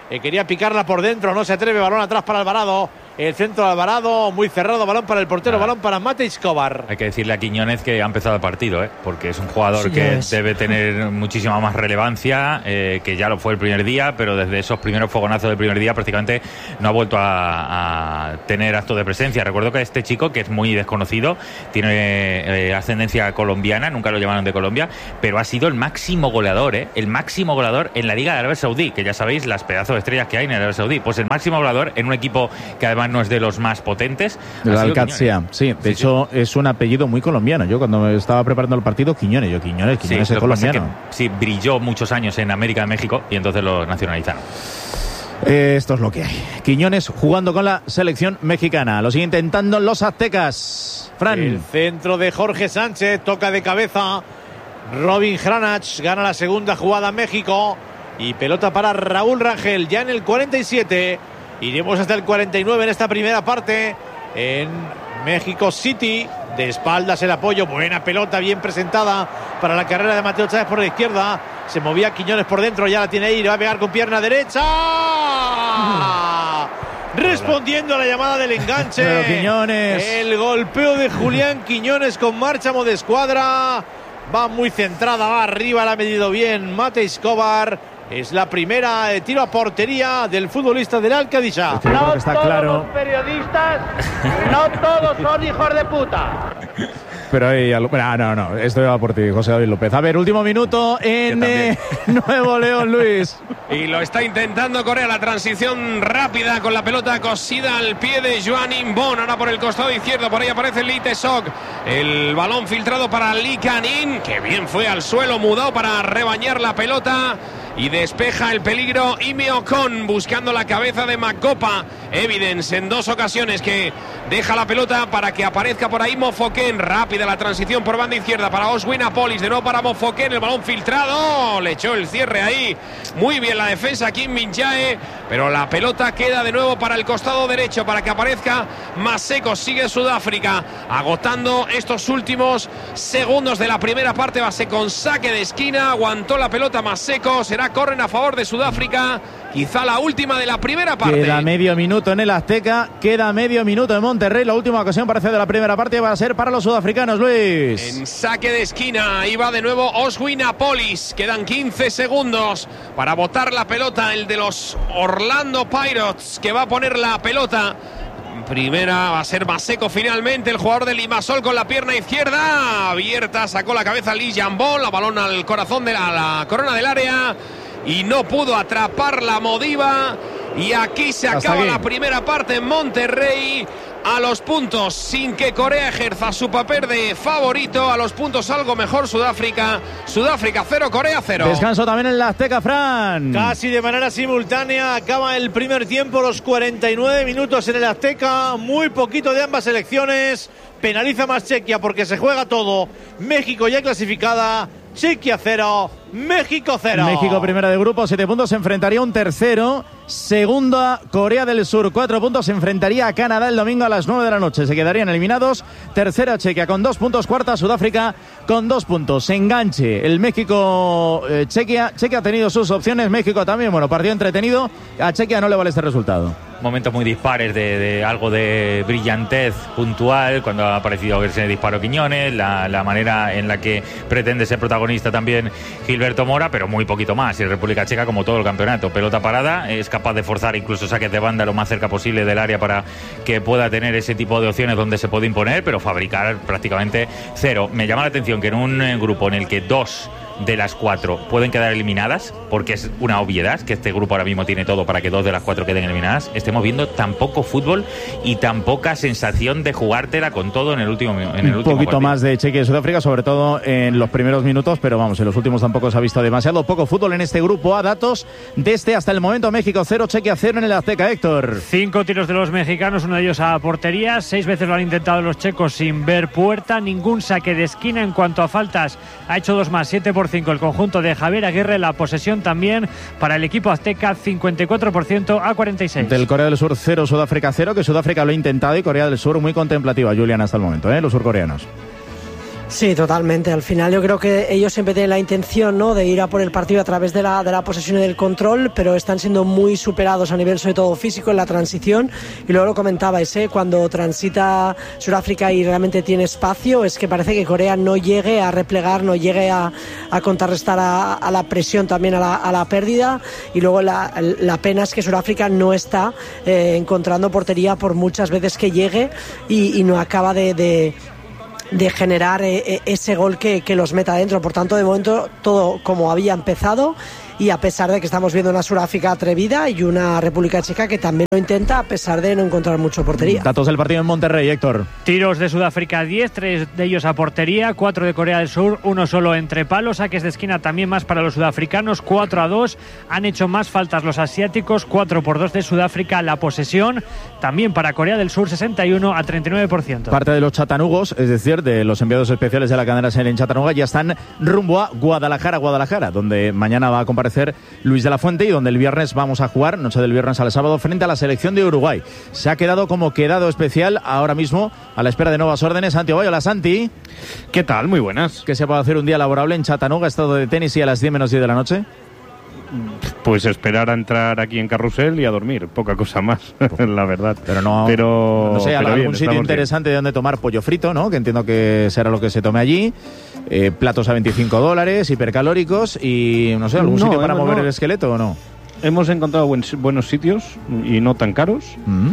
Eh, quería picarla por dentro, no se atreve, balón atrás para Alvarado. El centro de Alvarado, muy cerrado, balón para el portero, ah. balón para Matej Kovar. Hay que decirle a Quiñones que ha empezado el partido, ¿eh? Porque es un jugador sí que es. debe tener muchísima más relevancia, eh, que ya lo fue el primer día, pero desde esos primeros fogonazos del primer día prácticamente no ha vuelto a, a tener acto de presencia. Recuerdo que este chico, que es muy desconocido, tiene eh, ascendencia colombiana, nunca lo llamaron de Colombia, pero ha sido el máximo goleador, ¿eh? El máximo goleador en la Liga de Arabia Saudí, que ya sabéis las pedazos de estrellas que hay en Arabia Saudí. Pues el máximo goleador en un equipo que además no es de los más potentes. El Al-Qadsiya, sí, de sí, hecho sí. es un apellido muy colombiano. Yo cuando me estaba preparando el partido, Quiñones, yo Quiñones, Quiñones sí, es colombiano. Que, sí, brilló muchos años en América de México y entonces lo nacionalizaron. Eh, esto es lo que hay. Quiñones jugando con la selección mexicana. Lo sigue intentando los aztecas. Fran. El centro de Jorge Sánchez, toca de cabeza. Robin Hranach gana la segunda jugada México. Y pelota para Raúl Rangel, ya en el cuarenta y siete. Iremos hasta el cuarenta y nueve en esta primera parte. En México City. De espaldas el apoyo. Buena pelota, bien presentada para la carrera de Mateo Chávez por la izquierda. Se movía Quiñones por dentro, ya la tiene ahí. Le va a pegar con pierna derecha. Respondiendo a la llamada del enganche. Pero Quiñones. El golpeo de Julián Quiñones con marcha de escuadra. Va muy centrada, va arriba, la ha medido bien Matej Kovar. Es la primera eh, tiro a portería del futbolista del Al-Qadsiya. Este no está todos claro. Los periodistas, no todos son hijos de puta. Pero ahí, no, no, no, esto va por ti, José David López. A ver, último minuto en eh, Nuevo León, Luis. Y lo está intentando Corea, la transición rápida con la pelota cosida al pie de Joan Imbón. Ahora por el costado izquierdo, por ahí aparece Lee Tae-sok. El balón filtrado para Lee Can-in, que bien fue al suelo, mudado para rebañar la pelota. Y despeja el peligro Ime Ocon, buscando la cabeza de Macopa Evidence en dos ocasiones, que deja la pelota para que aparezca por ahí Mofoken. Rápida la transición por banda izquierda para Oswin Apolis, de nuevo para Mofoken, el balón filtrado, le echó el cierre ahí, muy bien la defensa Kim Min-jae, pero la pelota queda de nuevo para el costado derecho para que aparezca Maseko. Sigue Sudáfrica agotando estos últimos segundos de la primera parte. Va a ser con saque de esquina, aguantó la pelota Maseko, será corren a favor de Sudáfrica, quizá la última de la primera parte. Queda medio minuto en el Azteca, queda medio minuto en Monterrey. La última ocasión parece de la primera parte va a ser para los sudafricanos, Luis. En saque de esquina, ahí va de nuevo Oswin Apolis. Quedan quince segundos para botar la pelota, el de los Orlando Pirates, que va a poner la pelota. Primera va a ser Maseko finalmente, el jugador de Limassol con la pierna izquierda abierta, sacó la cabeza Lee Jambon, la balón al corazón de la, la corona del área y no pudo atrapar la Modiva. Y aquí se Hasta acaba aquí. la primera parte en Monterrey. A los puntos, sin que Corea ejerza su papel de favorito, a los puntos algo mejor Sudáfrica. Sudáfrica cero, Corea cero. Descanso también en la Azteca, Fran. Casi de manera simultánea acaba el primer tiempo, los cuarenta y nueve minutos en el Azteca. Muy poquito de ambas selecciones. Penaliza más Chequia porque se juega todo. México ya clasificada. Chequia cero, México cero. México primera de grupo, siete puntos, se enfrentaría a un tercero. Segunda, Corea del Sur, cuatro puntos, se enfrentaría a Canadá el domingo a las nueve de la noche. Se quedarían eliminados. Tercera, Chequia con dos puntos. Cuarta, Sudáfrica con dos puntos. Enganche el México, eh, Chequia. Chequia ha tenido sus opciones, México también. Bueno, partido entretenido. A Chequia no le vale este resultado. Momentos muy dispares de, de algo de brillantez puntual cuando ha aparecido ese disparo Quiñones, la, la manera en la que pretende ser protagonista también Gilberto Mora, pero muy poquito más. Y República Checa, como todo el campeonato, pelota parada, es capaz de forzar incluso saques de banda lo más cerca posible del área para que pueda tener ese tipo de opciones donde se puede imponer, pero fabricar prácticamente cero. Me llama la atención que en un grupo en el que dos de las cuatro pueden quedar eliminadas, porque es una obviedad que este grupo ahora mismo tiene todo para que dos de las cuatro queden eliminadas, estemos viendo tan poco fútbol y tan poca sensación de jugártela con todo en el último en el un último poquito partido. más de Chequia y Sudáfrica, sobre todo en los primeros minutos, pero vamos, en los últimos tampoco se ha visto demasiado poco fútbol en este grupo A. Datos de este hasta el momento: México cero, Chequia cero en el Azteca. Héctor. Cinco tiros de los mexicanos, uno de ellos a portería. Seis veces lo han intentado los checos sin ver puerta. Ningún saque de esquina. En cuanto a faltas, ha hecho dos más, siete por cinco el conjunto de Javier Aguirre. La posesión también para el equipo azteca, cincuenta y cuatro por ciento a cuarenta y seis. Del Corea del Sur cero, Sudáfrica cero, que Sudáfrica lo ha intentado, y Corea del Sur muy contemplativa, Julián, hasta el momento, ¿eh? Los surcoreanos. Sí, totalmente. Al final yo creo que ellos siempre tienen la intención, ¿no?, de ir a por el partido a través de la, de la posesión y del control, pero están siendo muy superados a nivel sobre todo físico en la transición. Y luego lo comentabais, ¿eh? Cuando transita Sudáfrica y realmente tiene espacio, es que parece que Corea no llegue a replegar, no llegue a, a contrarrestar a, a la presión, también a la, a la pérdida. Y luego la, la pena es que Sudáfrica no está eh, encontrando portería por muchas veces que llegue y, y no acaba de... de de generar eh, ese gol que, que los meta dentro. Por tanto, de momento todo como había empezado, y a pesar de que estamos viendo una Sudáfrica atrevida y una República Checa que también lo intenta a pesar de no encontrar mucho portería. Datos del partido en Monterrey, Héctor. Tiros de Sudáfrica diez, tres de ellos a portería, cuatro de Corea del Sur, uno solo entre palos. Saques de esquina también más para los sudafricanos, cuatro a dos. Han hecho más faltas los asiáticos, cuatro por dos de Sudáfrica. La posesión también para Corea del Sur, sesenta y uno a treinta y nueve por ciento. Parte de los chatanugos, es decir, de los enviados especiales de la cadena SER en Chattanooga, ya están rumbo a Guadalajara, Guadalajara, donde mañana va a comparecer Luis de la Fuente y donde el viernes vamos a jugar, noche del viernes al sábado, frente a la selección de Uruguay. Se ha quedado como quedado especial ahora mismo a la espera de nuevas órdenes. Santi Ovalle, hola Santi. ¿Qué tal? Muy buenas. ¿Qué se puede hacer un día laborable en Chattanooga, estado de tenis y a las diez menos diez de la noche? Pues esperar a entrar aquí en Carrusel y a dormir, poca cosa más, la verdad. Pero no, pero, no sé, pero algún bien, sitio interesante bien. de donde tomar pollo frito, ¿no? Que entiendo que será lo que se tome allí. Eh, platos a veinticinco dólares, hipercalóricos y, no sé, algún no, sitio para hemos, mover no. el esqueleto o no. Hemos encontrado buen, buenos sitios y no tan caros. Mm-hmm.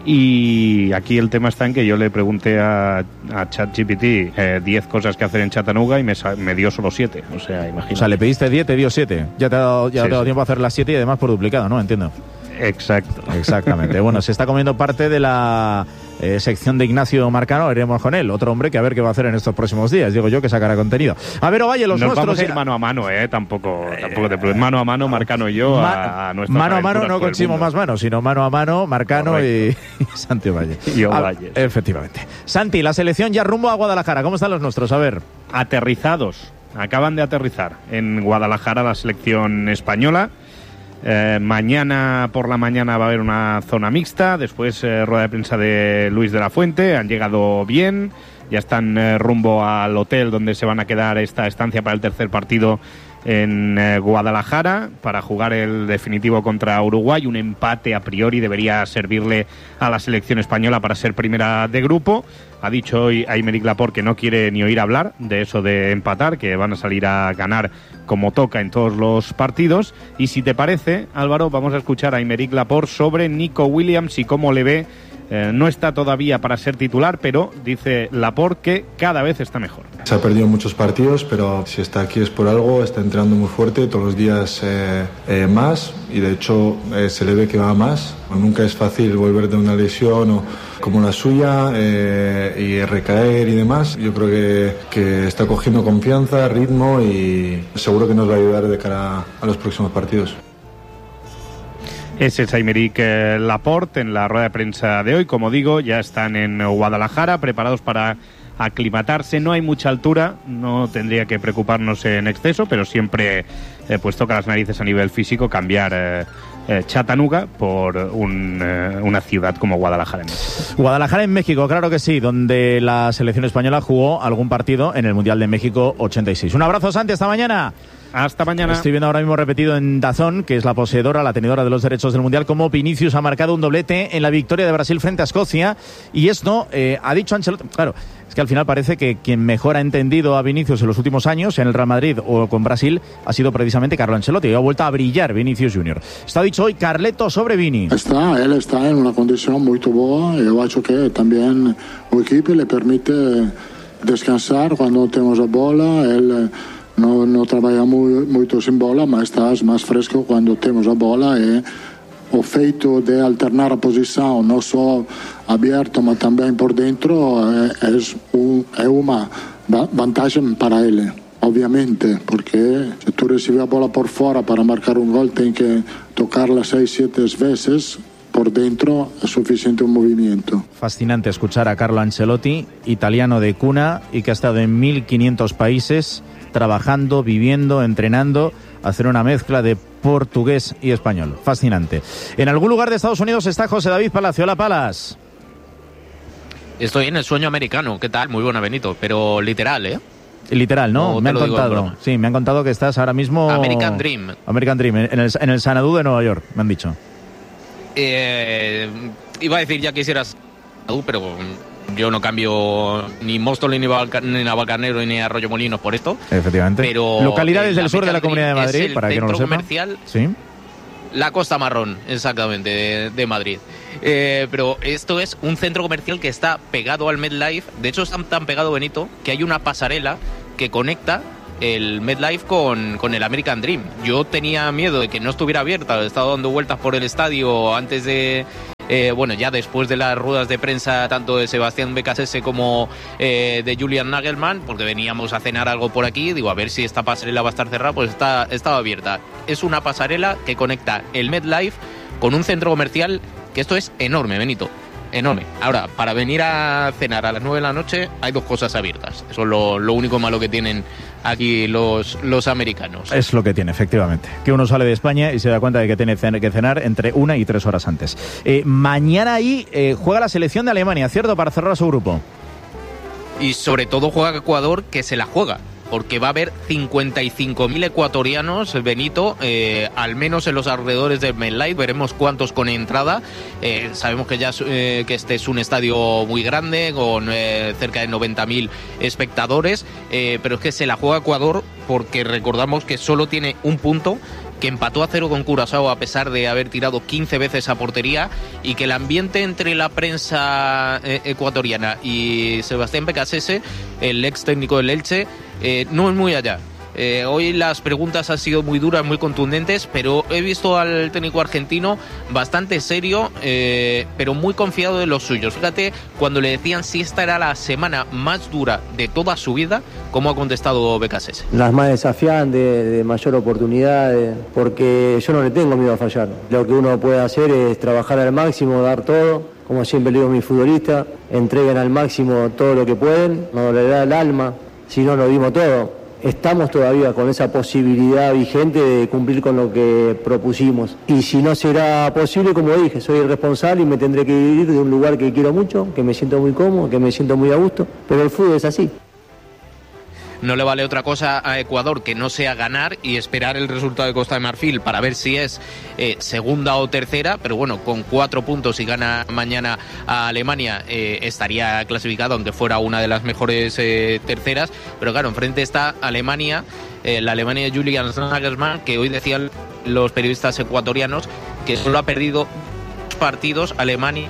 Y aquí el tema está en que yo le pregunté a, a ChatGPT eh, diez cosas que hacer en Chattanooga y me, me dio solo siete. O sea, imagínate. O sea, le pediste diez, te dio siete. Ya te ha dado, ya sí, te ha dado sí. tiempo a hacer las siete y además por duplicado, ¿no? Entiendo. Exacto. Exactamente. Bueno, se está comiendo parte de la eh, sección de Ignacio Marcano. Iremos con él, otro hombre que a ver qué va a hacer en estos próximos días. Digo yo que sacará contenido. A ver, Ovalle, los Nos nuestros. Vamos a ir mano a mano, ¿eh? Tampoco, tampoco te preocupes. Mano a mano, Marcano y yo. Ma- a nuestra mano a mano, no con Chimo más mano, sino mano a mano, Marcano y, y Santi Ovalle. Y Ovalle. Ah, efectivamente. Santi, la selección ya rumbo a Guadalajara. ¿Cómo están los nuestros? A ver. Aterrizados. Acaban de aterrizar en Guadalajara la selección española. Eh, mañana por la mañana va a haber una zona mixta, después eh, rueda de prensa de Luis de la Fuente. Han llegado bien, ya están eh, rumbo al hotel donde se van a quedar esta estancia para el tercer partido en eh, Guadalajara, para jugar el definitivo contra Uruguay. Un empate a priori debería servirle a la selección española para ser primera de grupo. Ha dicho hoy Aymeric Laporte que no quiere ni oír hablar de eso de empatar, que van a salir a ganar como toca en todos los partidos. Y si te parece, Álvaro, vamos a escuchar a Aymeric Laporte sobre Nico Williams y cómo le ve. Eh, no está todavía para ser titular, pero dice Laporte que cada vez está mejor. Se ha perdido muchos partidos, pero si está aquí es por algo. Está entrenando muy fuerte, todos los días eh, eh, más, y de hecho eh, se le ve que va más. Nunca es fácil volver de una lesión o, como la suya eh, y recaer y demás. Yo creo que, que está cogiendo confianza, ritmo, y seguro que nos va a ayudar de cara a los próximos partidos. Ese es Aymeric Laporte en la rueda de prensa de hoy. Como digo, ya están en Guadalajara, preparados para aclimatarse. No hay mucha altura, no tendría que preocuparnos en exceso, pero siempre eh, pues toca las narices a nivel físico cambiar eh, eh, Chattanooga por un, eh, una ciudad como Guadalajara en México. Guadalajara en México, claro que sí, donde la selección española jugó algún partido en el Mundial de México ochenta y seis. Un abrazo, Santi, hasta mañana. Hasta mañana. Estoy viendo ahora mismo repetido en DAZN, que es la poseedora, la tenedora de los derechos del Mundial, como Vinicius ha marcado un doblete en la victoria de Brasil frente a Escocia. Y esto, eh, ha dicho Ancelotti, claro, es que al final parece que quien mejor ha entendido a Vinicius en los últimos años, en el Real Madrid o con Brasil, ha sido precisamente Carlo Ancelotti. Y ha vuelto a brillar Vinicius Junior. Está dicho hoy Carleto sobre Vini. Está, él está en una condición muy buena. Yo creo que también el equipo le permite descansar cuando tenemos la bola. Él No, no trabalha muito sem bola, mas estás mais fresco quando temos a bola, e o feito de alternar a posição, não só aberto, mas também por dentro, é, é, um, é uma vantagem para ele, obviamente, porque se tu recebes a bola por fora para marcar um gol, tem que tocarla seis, sete vezes. Por dentro es suficiente un movimiento. Fascinante escuchar a Carlo Ancelotti, italiano de cuna y que ha estado en mil quinientos países trabajando, viviendo, entrenando, hacer una mezcla de portugués y español. Fascinante. En algún lugar de Estados Unidos está José David Palacio. Hola, Palas. Estoy en el sueño americano. ¿Qué tal? Muy buena, Benito. Pero literal, ¿eh? Literal, ¿no? No me han te lo digo en contado. broma. Sí, me han contado que estás ahora mismo... American Dream. American Dream, en el, en el Xanadu de Nueva York, me han dicho. Eh, iba a decir ya quisieras, pero yo no cambio ni Móstoles, ni, Navalca- ni Navalcarnero, ni Arroyomolinos por esto. Efectivamente. Pero localidades del el sur de la American Comunidad de Dream Madrid, es el para que no lo centro sepa. comercial, Sí. la Costa Marrón, exactamente, de, de Madrid. Eh, pero esto es un centro comercial que está pegado al MetLife. De hecho, está tan pegado, Benito, que hay una pasarela que conecta el MetLife con, con el American Dream. Yo tenía miedo de que no estuviera abierta. He estado dando vueltas por el estadio antes de... Eh, bueno, ya después de las ruedas de prensa tanto de Sebastián Becasese como eh, de Julian Nagelsmann, porque veníamos a cenar algo por aquí, digo, a ver si esta pasarela va a estar cerrada, pues está, estaba abierta. Es una pasarela que conecta el MetLife con un centro comercial, que esto es enorme, Benito, enorme. Ahora, para venir a cenar a las nueve de la noche hay dos cosas abiertas. Eso es lo, lo único malo que tienen aquí los, los americanos. Es lo que tiene, efectivamente. Que uno sale de España y se da cuenta de que tiene que cenar entre una y tres horas antes. Eh, mañana ahí eh, juega la selección de Alemania, ¿cierto? Para cerrar su grupo. Y sobre todo juega Ecuador, que se la juega, porque va a haber cincuenta y cinco mil ecuatorianos, Benito, eh, al menos en los alrededores del MetLife. Veremos cuántos con entrada. Eh, sabemos que ya eh, que este es un estadio muy grande, con eh, cerca de noventa mil espectadores, eh, pero es que se la juega Ecuador porque recordamos que solo tiene un punto, que empató a cero con Curazao a pesar de haber tirado quince veces a portería, y que el ambiente entre la prensa eh, ecuatoriana y Sebastián Becasese, el ex técnico del Elche, eh, no es muy allá. Eh, hoy las preguntas han sido muy duras, muy contundentes, pero he visto al técnico argentino bastante serio, eh, pero muy confiado de los suyos. Fíjate, cuando le decían si esta era la semana más dura de toda su vida, cómo ha contestado Becasese. Las más desafiantes, de mayor oportunidad, de- porque yo no le tengo miedo a fallar. Lo que uno puede hacer es trabajar al máximo, dar todo. Como siempre le digo a mis futbolistas, entreguen al máximo todo lo que pueden, no le da el alma, si no lo dimos todo. Estamos todavía con esa posibilidad vigente de cumplir con lo que propusimos. Y si no será posible, como dije, soy el responsable y me tendré que ir de un lugar que quiero mucho, que me siento muy cómodo, que me siento muy a gusto, pero el fútbol es así. No le vale otra cosa a Ecuador que no sea ganar y esperar el resultado de Costa de Marfil para ver si es eh, segunda o tercera, pero bueno, con cuatro puntos, si gana mañana a Alemania, eh, estaría clasificado, aunque fuera una de las mejores eh, terceras. Pero claro, enfrente está Alemania, eh, la Alemania de Julian Nagelsmann, que hoy decían los periodistas ecuatorianos que solo ha perdido dos partidos Alemania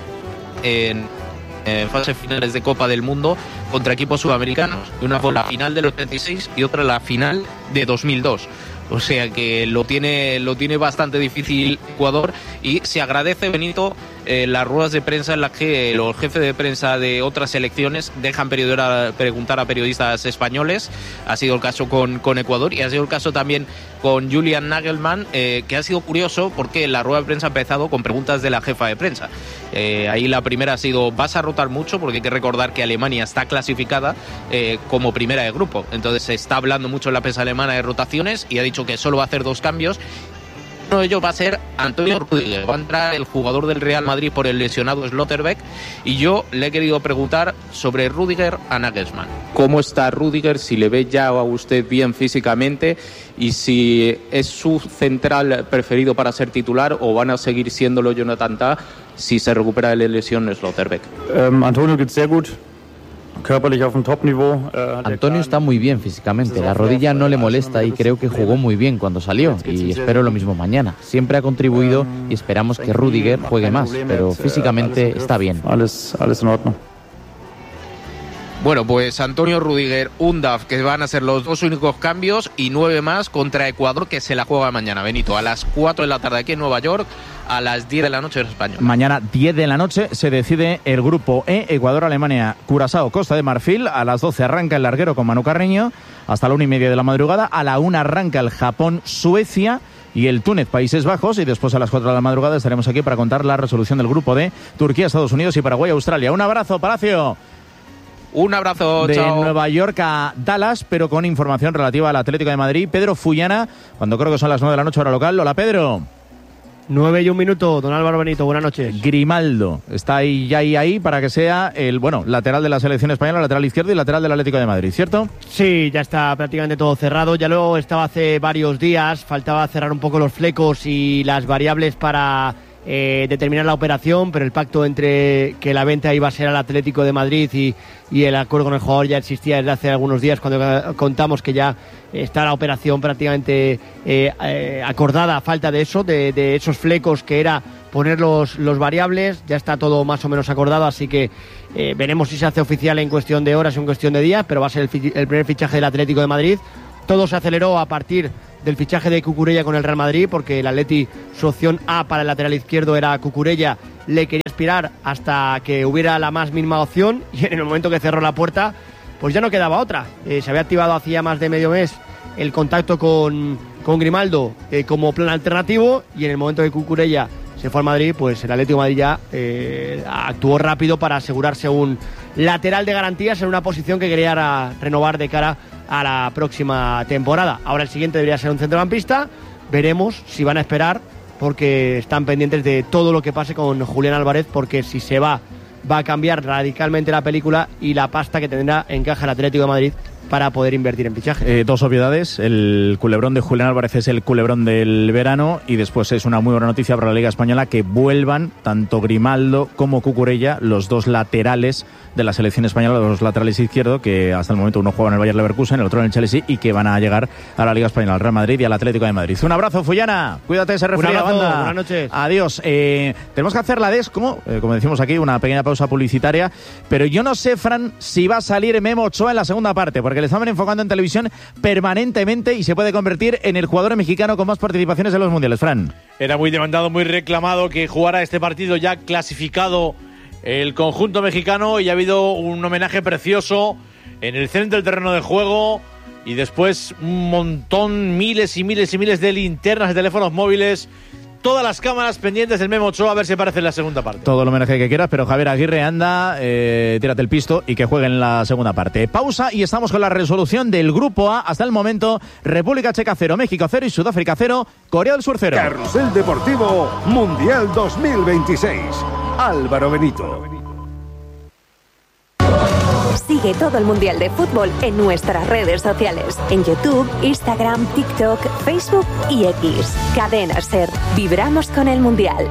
en en fases finales de Copa del Mundo contra equipos sudamericanos. Una fue la final del ochenta y seis y otra la final de dos mil dos. O sea que lo tiene lo tiene bastante difícil Ecuador, y se agradece, Benito, eh, las ruedas de prensa en las que los jefes de prensa de otras selecciones dejan periodar, preguntar a periodistas españoles. Ha sido el caso con, con Ecuador, y ha sido el caso también con Julian Nagelsmann, eh, que ha sido curioso porque la rueda de prensa ha empezado con preguntas de la jefa de prensa. Eh, ahí la primera ha sido: ¿vas a rotar mucho? Porque hay que recordar que Alemania está clasificada eh, como primera de grupo. Entonces se está hablando mucho en la prensa alemana de rotaciones, y ha dicho que solo va a hacer dos cambios. Uno de ellos va a ser Antonio Rüdiger. Va a entrar el jugador del Real Madrid por el lesionado Schlotterbeck, y yo le he querido preguntar sobre Rüdiger a Nagelsmann. ¿Cómo está Rüdiger? Si le ve ya a usted bien físicamente, y si es su central preferido para ser titular, o van a seguir siéndolo Jonathan Tah si se recupera de la lesión Schlotterbeck. Ähm, Antonio geht's sehr gut. Körperlich auf dem Top-Niveau. Antonio está muy bien físicamente, la rodilla no le molesta y creo que jugó muy bien cuando salió, y espero lo mismo mañana. Siempre ha contribuido y esperamos que Rüdiger juegue más, pero físicamente está bien. Alles, alles in Ordnung. Bueno, pues Antonio Rüdiger, Undaf, que van a ser los dos únicos cambios, y nueve más contra Ecuador, que se la juega mañana, Benito, a las cuatro de la tarde aquí en Nueva York, a las diez de la noche en España. Mañana, diez de la noche, se decide el grupo E: Ecuador, Alemania, Curazao, Costa de Marfil. A las doce arranca el larguero con Manu Carreño, hasta la una y media de la madrugada. A la una arranca el Japón, Suecia y el Túnez, Países Bajos, y después a las cuatro de la madrugada estaremos aquí para contar la resolución del grupo D: Turquía, Estados Unidos y Paraguay, Australia. Un abrazo, Palacio. Un abrazo, de chao. Nueva York a Dallas, pero con información relativa al Atlético de Madrid. Pedro Fullana, cuando creo que son las nueve de la noche hora local. Hola, Pedro. nueve y un minuto, don Álvaro Benito, buenas noches. Grimaldo está ahí, ya ahí, ahí, para que sea el, bueno, lateral de la selección española, lateral izquierdo y lateral del Atlético de Madrid, ¿cierto? Sí, ya está prácticamente todo cerrado, ya lo estaba hace varios días, faltaba cerrar un poco los flecos y las variables para eh, determinar la operación, pero el pacto entre que la venta iba a ser al Atlético de Madrid y, y el acuerdo con el jugador ya existía desde hace algunos días, cuando contamos que ya está la operación prácticamente eh, eh, acordada a falta de eso, de, de esos flecos que era poner los, los variables, ya está todo más o menos acordado, así que eh, veremos si se hace oficial en cuestión de horas o en cuestión de días, pero va a ser el, el primer fichaje del Atlético de Madrid. Todo se aceleró a partir del fichaje de Cucurella con el Real Madrid, porque el Atleti, su opción A para el lateral izquierdo era Cucurella, le quería aspirar hasta que hubiera la más mínima opción, y en el momento que cerró la puerta pues ya no quedaba otra. Eh, se había activado hacía más de medio mes el contacto con, con Grimaldo eh, como plan alternativo, y en el momento que Cucurella se fue al Madrid, pues el Atlético de Madrid ya eh, actuó rápido para asegurarse un lateral de garantías en una posición que quería renovar de cara a la próxima temporada. Ahora el siguiente debería ser un centrocampista, veremos si van a esperar, porque están pendientes de todo lo que pase con Julián Álvarez, porque si se va va a cambiar radicalmente la película y la pasta que tendrá en caja el Atlético de Madrid para poder invertir en fichaje. Eh, dos obviedades, el culebrón de Julián Álvarez es el culebrón del verano, y después es una muy buena noticia para la Liga Española que vuelvan tanto Grimaldo como Cucurella, los dos laterales de la selección española, los laterales izquierdos, que hasta el momento uno juega en el Bayer Leverkusen, el otro en el Chelsea, y que van a llegar a la Liga Española, al Real Madrid y al Atlético de Madrid. Un abrazo, Fullana, cuídate, se refiere a la banda. Buenas noches. Adiós. Eh, tenemos que hacer la desco, eh, como decimos aquí, una pequeña pausa publicitaria, pero yo no sé, Fran, si va a salir Memo Ochoa en la segunda parte, porque le estaban enfocando en televisión permanentemente y se puede convertir en el jugador mexicano con más participaciones en los mundiales. Fran. Era muy demandado, muy reclamado que jugara este partido ya clasificado el conjunto mexicano, y ha habido un homenaje precioso en el centro del terreno de juego, y después un montón, miles y miles y miles de linternas de teléfonos móviles, todas las cámaras pendientes del Memo Ochoa, a ver si aparece en la segunda parte. Todo el homenaje que quieras, pero Javier Aguirre, anda, eh, tírate el pisto y que juegue en la segunda parte. Pausa y estamos con la resolución del Grupo A. Hasta el momento, República Checa cero, México cero y Sudáfrica cero, Corea del Sur cero. Carrusel Deportivo Mundial dos mil veintiséis. Álvaro Benito. Sigue todo el Mundial de Fútbol en nuestras redes sociales. En YouTube, Instagram, TikTok, Facebook y X. Cadena SER. Vibramos con el Mundial.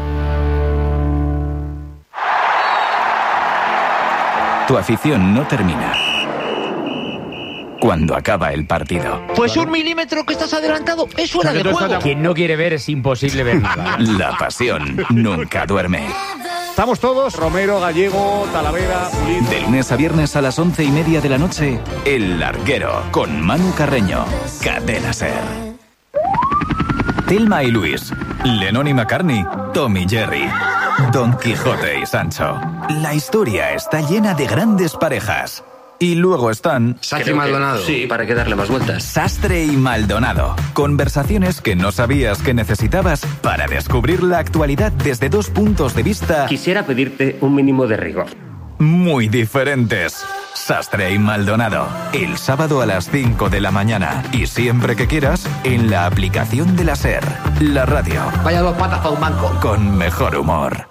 Tu afición no termina cuando acaba el partido. Pues un milímetro que estás adelantado es fuera de juego. Quien no quiere ver es imposible ver nada. La pasión nunca duerme. Estamos todos, Romero, Gallego, Talavera, Pulido. De lunes a viernes a las once y media de la noche, El Larguero, con Manu Carreño. Cadena SER. Thelma y Luis, Lennon y McCartney, Tom y Jerry, Don Quijote y Sancho. La historia está llena de grandes parejas. Y luego están... Sastre y Maldonado. Sí, ¿para qué darle más vueltas? Sastre y Maldonado. Conversaciones que no sabías que necesitabas para descubrir la actualidad desde dos puntos de vista... Quisiera pedirte un mínimo de rigor. Muy diferentes. Sastre y Maldonado. El sábado a las cinco de la mañana. Y siempre que quieras, en la aplicación de la SER. La radio. Vaya dos patas para un banco. Con mejor humor.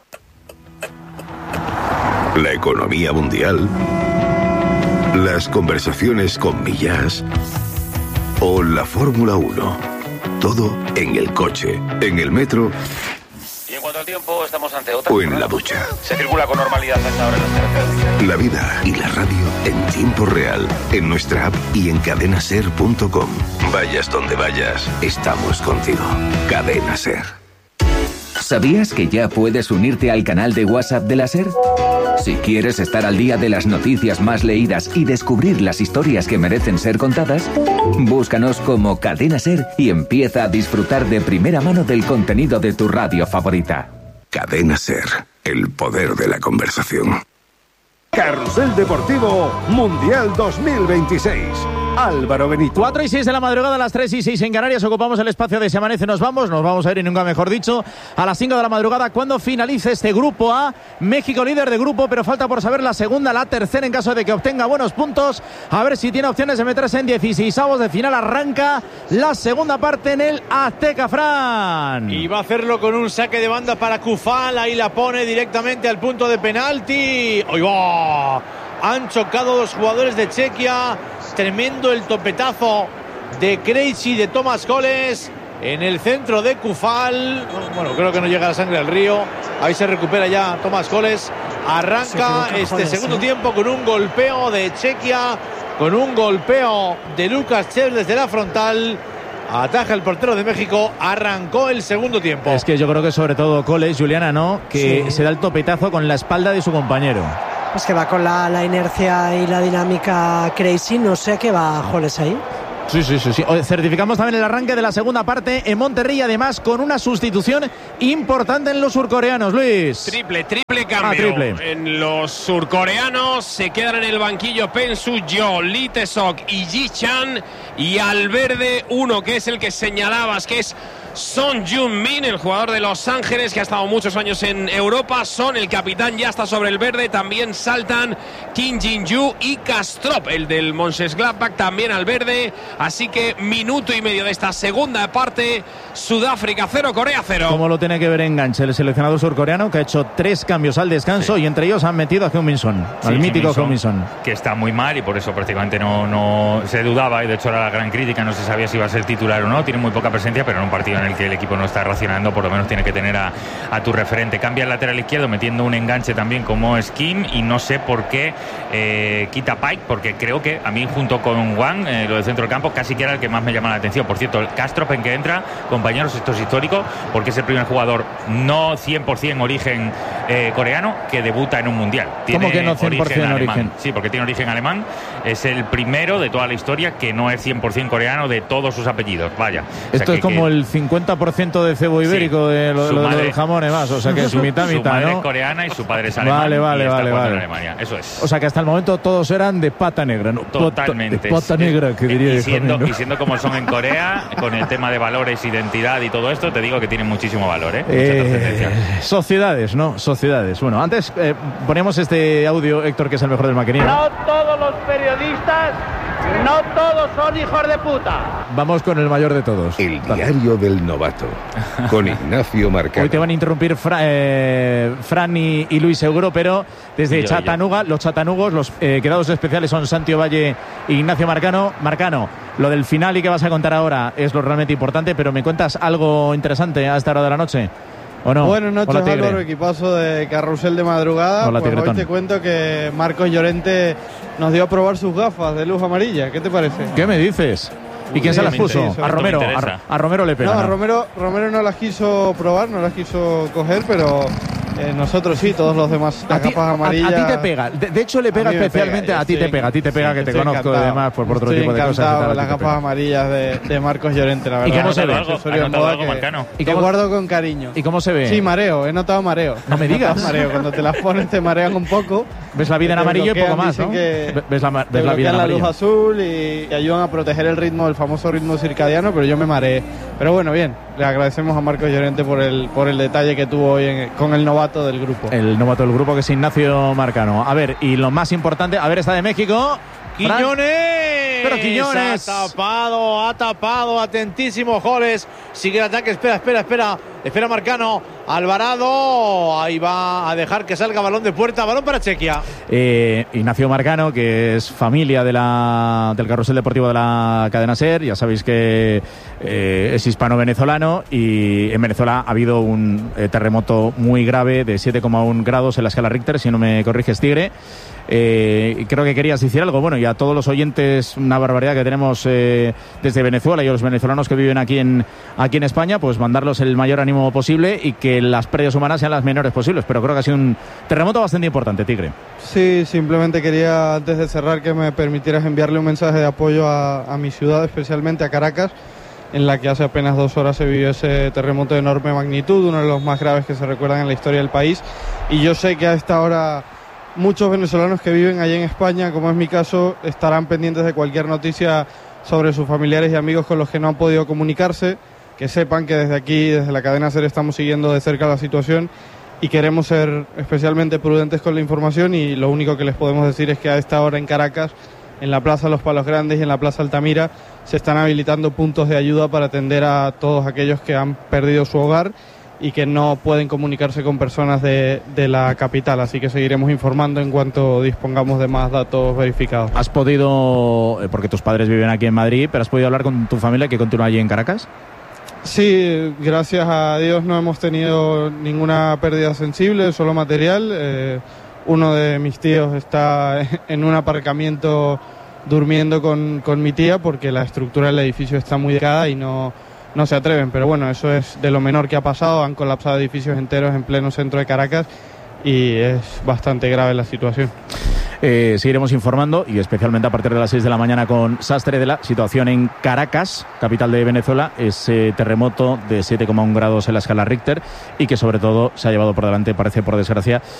La economía mundial... Las conversaciones con Millás o la Fórmula uno. Todo en el coche, en el metro y en cuanto al tiempo estamos ante otra o en la ducha. Se circula con normalidad a esta hora en las carreteras. La vida y la radio en tiempo real, en nuestra app y en cadena ser punto com. Vayas donde vayas, estamos contigo. Cadena SER. ¿Sabías que ya puedes unirte al canal de WhatsApp de la SER? Si quieres estar al día de las noticias más leídas y descubrir las historias que merecen ser contadas, búscanos como Cadena SER y empieza a disfrutar de primera mano del contenido de tu radio favorita. Cadena SER, el poder de la conversación. Carrusel Deportivo Mundial dos mil veintiséis. Álvaro Benito. cuatro y seis de la madrugada, a las tres y seis en Canarias, ocupamos el espacio de Se Amanece, nos vamos, nos vamos a ir, y nunca mejor dicho, a las cinco de la madrugada, cuando finalice este grupo A. México líder de grupo, pero falta por saber la segunda, la tercera, en caso de que obtenga buenos puntos, a ver si tiene opciones de meterse en dieciseisavos de final. Arranca la segunda parte en el Azteca, Fran. Y va a hacerlo con un saque de banda para Kufal, ahí la pone directamente al punto de penalti. ¡Ay, va! Han chocado dos jugadores de Chequia. Tremendo el topetazo de Krejci, de Tomás Goles en el centro de Kufal. Bueno, creo que no llega la sangre al río. Ahí se recupera ya Tomás Goles. Arranca sí, este segundo ¿eh? tiempo con un golpeo de Chequia, con un golpeo de Lucas Cher desde la frontal. Ataja el portero de México. Arrancó el segundo tiempo. Es que yo creo que sobre todo Goles, Juliana, ¿no? Que sí. se da el topetazo con la espalda de su compañero. Pues que va con la, la inercia y la dinámica Krejci, no sé qué va Goles ahí. Sí, sí, sí, sí. Certificamos también el arranque de la segunda parte en Monterrey, además con una sustitución importante en los surcoreanos, Luis. Triple, triple cambio. Ah, triple. En los surcoreanos se quedan en el banquillo Pen Su-jo, Lee Tae-sok y Ji Chan, y al verde uno que es el que señalabas, que es Son Jun-min, el jugador de Los Ángeles que ha estado muchos años en Europa. Son, el capitán, ya está sobre el verde. También saltan Kim Jin-yu y Kastrop, el del Mönchengladbach, también al verde. Así que minuto y medio de esta segunda parte. Sudáfrica cero, Corea cero. ¿Cómo lo tiene que ver Enganche, el seleccionado surcoreano, que ha hecho tres cambios al descanso, sí. y entre ellos han metido a Heung-min Son, sí, al mítico Heung-min Son, que está muy mal y por eso prácticamente no, no se dudaba, y de hecho era la gran crítica, no se sabía si iba a ser titular o no. Tiene muy poca presencia, pero en un partido en el que el equipo no está racionando, por lo menos tiene que tener a, a tu referente. Cambia el lateral izquierdo metiendo un enganche también como es Kim, y no sé por qué eh, quita Pike, porque creo que a mí junto con Wang, eh, lo del centro del campo, casi que era el que más me llama la atención. Por cierto, el Kastrop en que entra, compañeros, esto es histórico, porque es el primer jugador no cien por ciento origen eh, coreano que debuta en un mundial. Tiene ¿Cómo que no cien por ciento origen, origen? Sí, porque tiene origen alemán. Es el primero de toda la historia que no es cien por ciento coreano de todos sus apellidos. Vaya. Esto o sea, es que, como que... el cincuenta por ciento de cebo ibérico, sí, de lo, lo, madre, del jamón y más. O sea que es mitad, mitad, su madre ¿no? es coreana y su padre es alemán. Vale, vale, y está vale, vale. en Alemania. Eso es. O sea que hasta el momento todos eran de pata negra, ¿no? Totalmente. De pata negra, que diría. Y siendo, y siendo como son en Corea, con el tema de valores, identidad y todo esto, te digo que tienen muchísimo valor, ¿eh? eh sociedades, ¿no? Sociedades. Bueno, antes eh, poníamos este audio, Héctor, que es el mejor del maquinero. No todos los periodistas, no todos son hijos de puta. Vamos con el mayor de todos. El diario del novato, con Ignacio Marcano. Hoy te van a interrumpir Fra, eh, Fran y, y Luis Seguro, pero desde yo, Chattanooga, yo. los chatanugos, los eh, quedados especiales son Santiago Valle e Ignacio Marcano. Marcano, lo del final y que vas a contar ahora es lo realmente importante, pero ¿me cuentas algo interesante a esta hora de la noche? ¿O no? Buenas noches, Álvaro, equipazo de Carrusel de Madrugada. Hola, pues hoy te cuento que Marcos Llorente nos dio a probar sus gafas de luz amarilla. ¿Qué te parece? ¿Qué me dices? ¿Y quién sí, se las puso? Sí, a Romero. A, a Romero le pega. No, a Romero, Romero no las quiso probar, no las quiso coger, pero eh, nosotros sí, todos los demás. Las ti, gafas amarillas. A, a ti te pega. De, de hecho, le pega especialmente pega, a ti te pega. A ti te pega, sí, que te conozco encantado. Además por, por otro estoy tipo de cosas. Encantado las gafas amarillas de, de Marcos Llorente, la verdad. ¿Y cómo se ve? Algo, algo, Marcano. Y que guardo con cariño. ¿Y cómo se ve? Sí, mareo. He notado mareo. No me digas. Mareo. Cuando te las pones te marean un poco. Ves la vida en amarillo y poco más, ¿no? Ves la, ves la vida en amarillo. La luz azul y, y ayudan a proteger el ritmo, el famoso ritmo circadiano, pero yo me mareé. Pero bueno, bien. Le agradecemos a Marcos Llorente por el, por el detalle que tuvo hoy en, con el novato del grupo. El novato del grupo, que es Ignacio Marcano. A ver, y lo más importante, a ver, está de México. Quiñones. Pero Quiñones. Ha tapado, ha tapado, atentísimo Goles. Sigue el ataque, espera, espera, espera. Espera Marcano. Alvarado. Ahí va a dejar que salga balón de puerta. Balón para Chequia. Eh, Ignacio Marcano, que es familia de la, del carrusel deportivo de la cadena SER. Ya sabéis que eh, es hispano-venezolano. Y en Venezuela ha habido un eh, terremoto muy grave de siete coma uno grados en la escala Richter, si no me corriges, Tigre. Eh, creo que querías decir algo. Bueno, y a todos los oyentes, una barbaridad que tenemos eh, desde Venezuela, y a los venezolanos que viven aquí en aquí en España, pues mandarlos el mayor ánimo posible y que las pérdidas humanas sean las menores posibles. Pero creo que ha sido un terremoto bastante importante, Tigre. Sí, simplemente quería, antes de cerrar, que me permitieras enviarle un mensaje de apoyo a, a mi ciudad, especialmente a Caracas, en la que hace apenas dos horas se vivió ese terremoto de enorme magnitud, uno de los más graves que se recuerdan en la historia del país. Y yo sé que a esta hora muchos venezolanos que viven allí en España, como es mi caso, estarán pendientes de cualquier noticia sobre sus familiares y amigos con los que no han podido comunicarse, que sepan que desde aquí, desde la cadena SER, estamos siguiendo de cerca la situación y queremos ser especialmente prudentes con la información, y lo único que les podemos decir es que a esta hora en Caracas, en la Plaza Los Palos Grandes y en la Plaza Altamira, se están habilitando puntos de ayuda para atender a todos aquellos que han perdido su hogar y que no pueden comunicarse con personas de, de la capital. Así que seguiremos informando en cuanto dispongamos de más datos verificados. ¿Has podido, porque tus padres viven aquí en Madrid, pero has podido hablar con tu familia que continúa allí en Caracas? Sí, gracias a Dios no hemos tenido ninguna pérdida sensible, solo material. Eh, uno de mis tíos está en un aparcamiento durmiendo con, con mi tía porque la estructura del edificio está muy delicada y no, no se atreven. Pero bueno, eso es de lo menor que ha pasado. Han colapsado edificios enteros en pleno centro de Caracas y es bastante grave la situación. Eh, seguiremos informando, y especialmente a partir de las seis de la mañana, con Sastre, de la situación en Caracas, capital de Venezuela, ese terremoto de siete coma uno grados en la escala Richter, y que sobre todo se ha llevado por delante, parece por desgracia,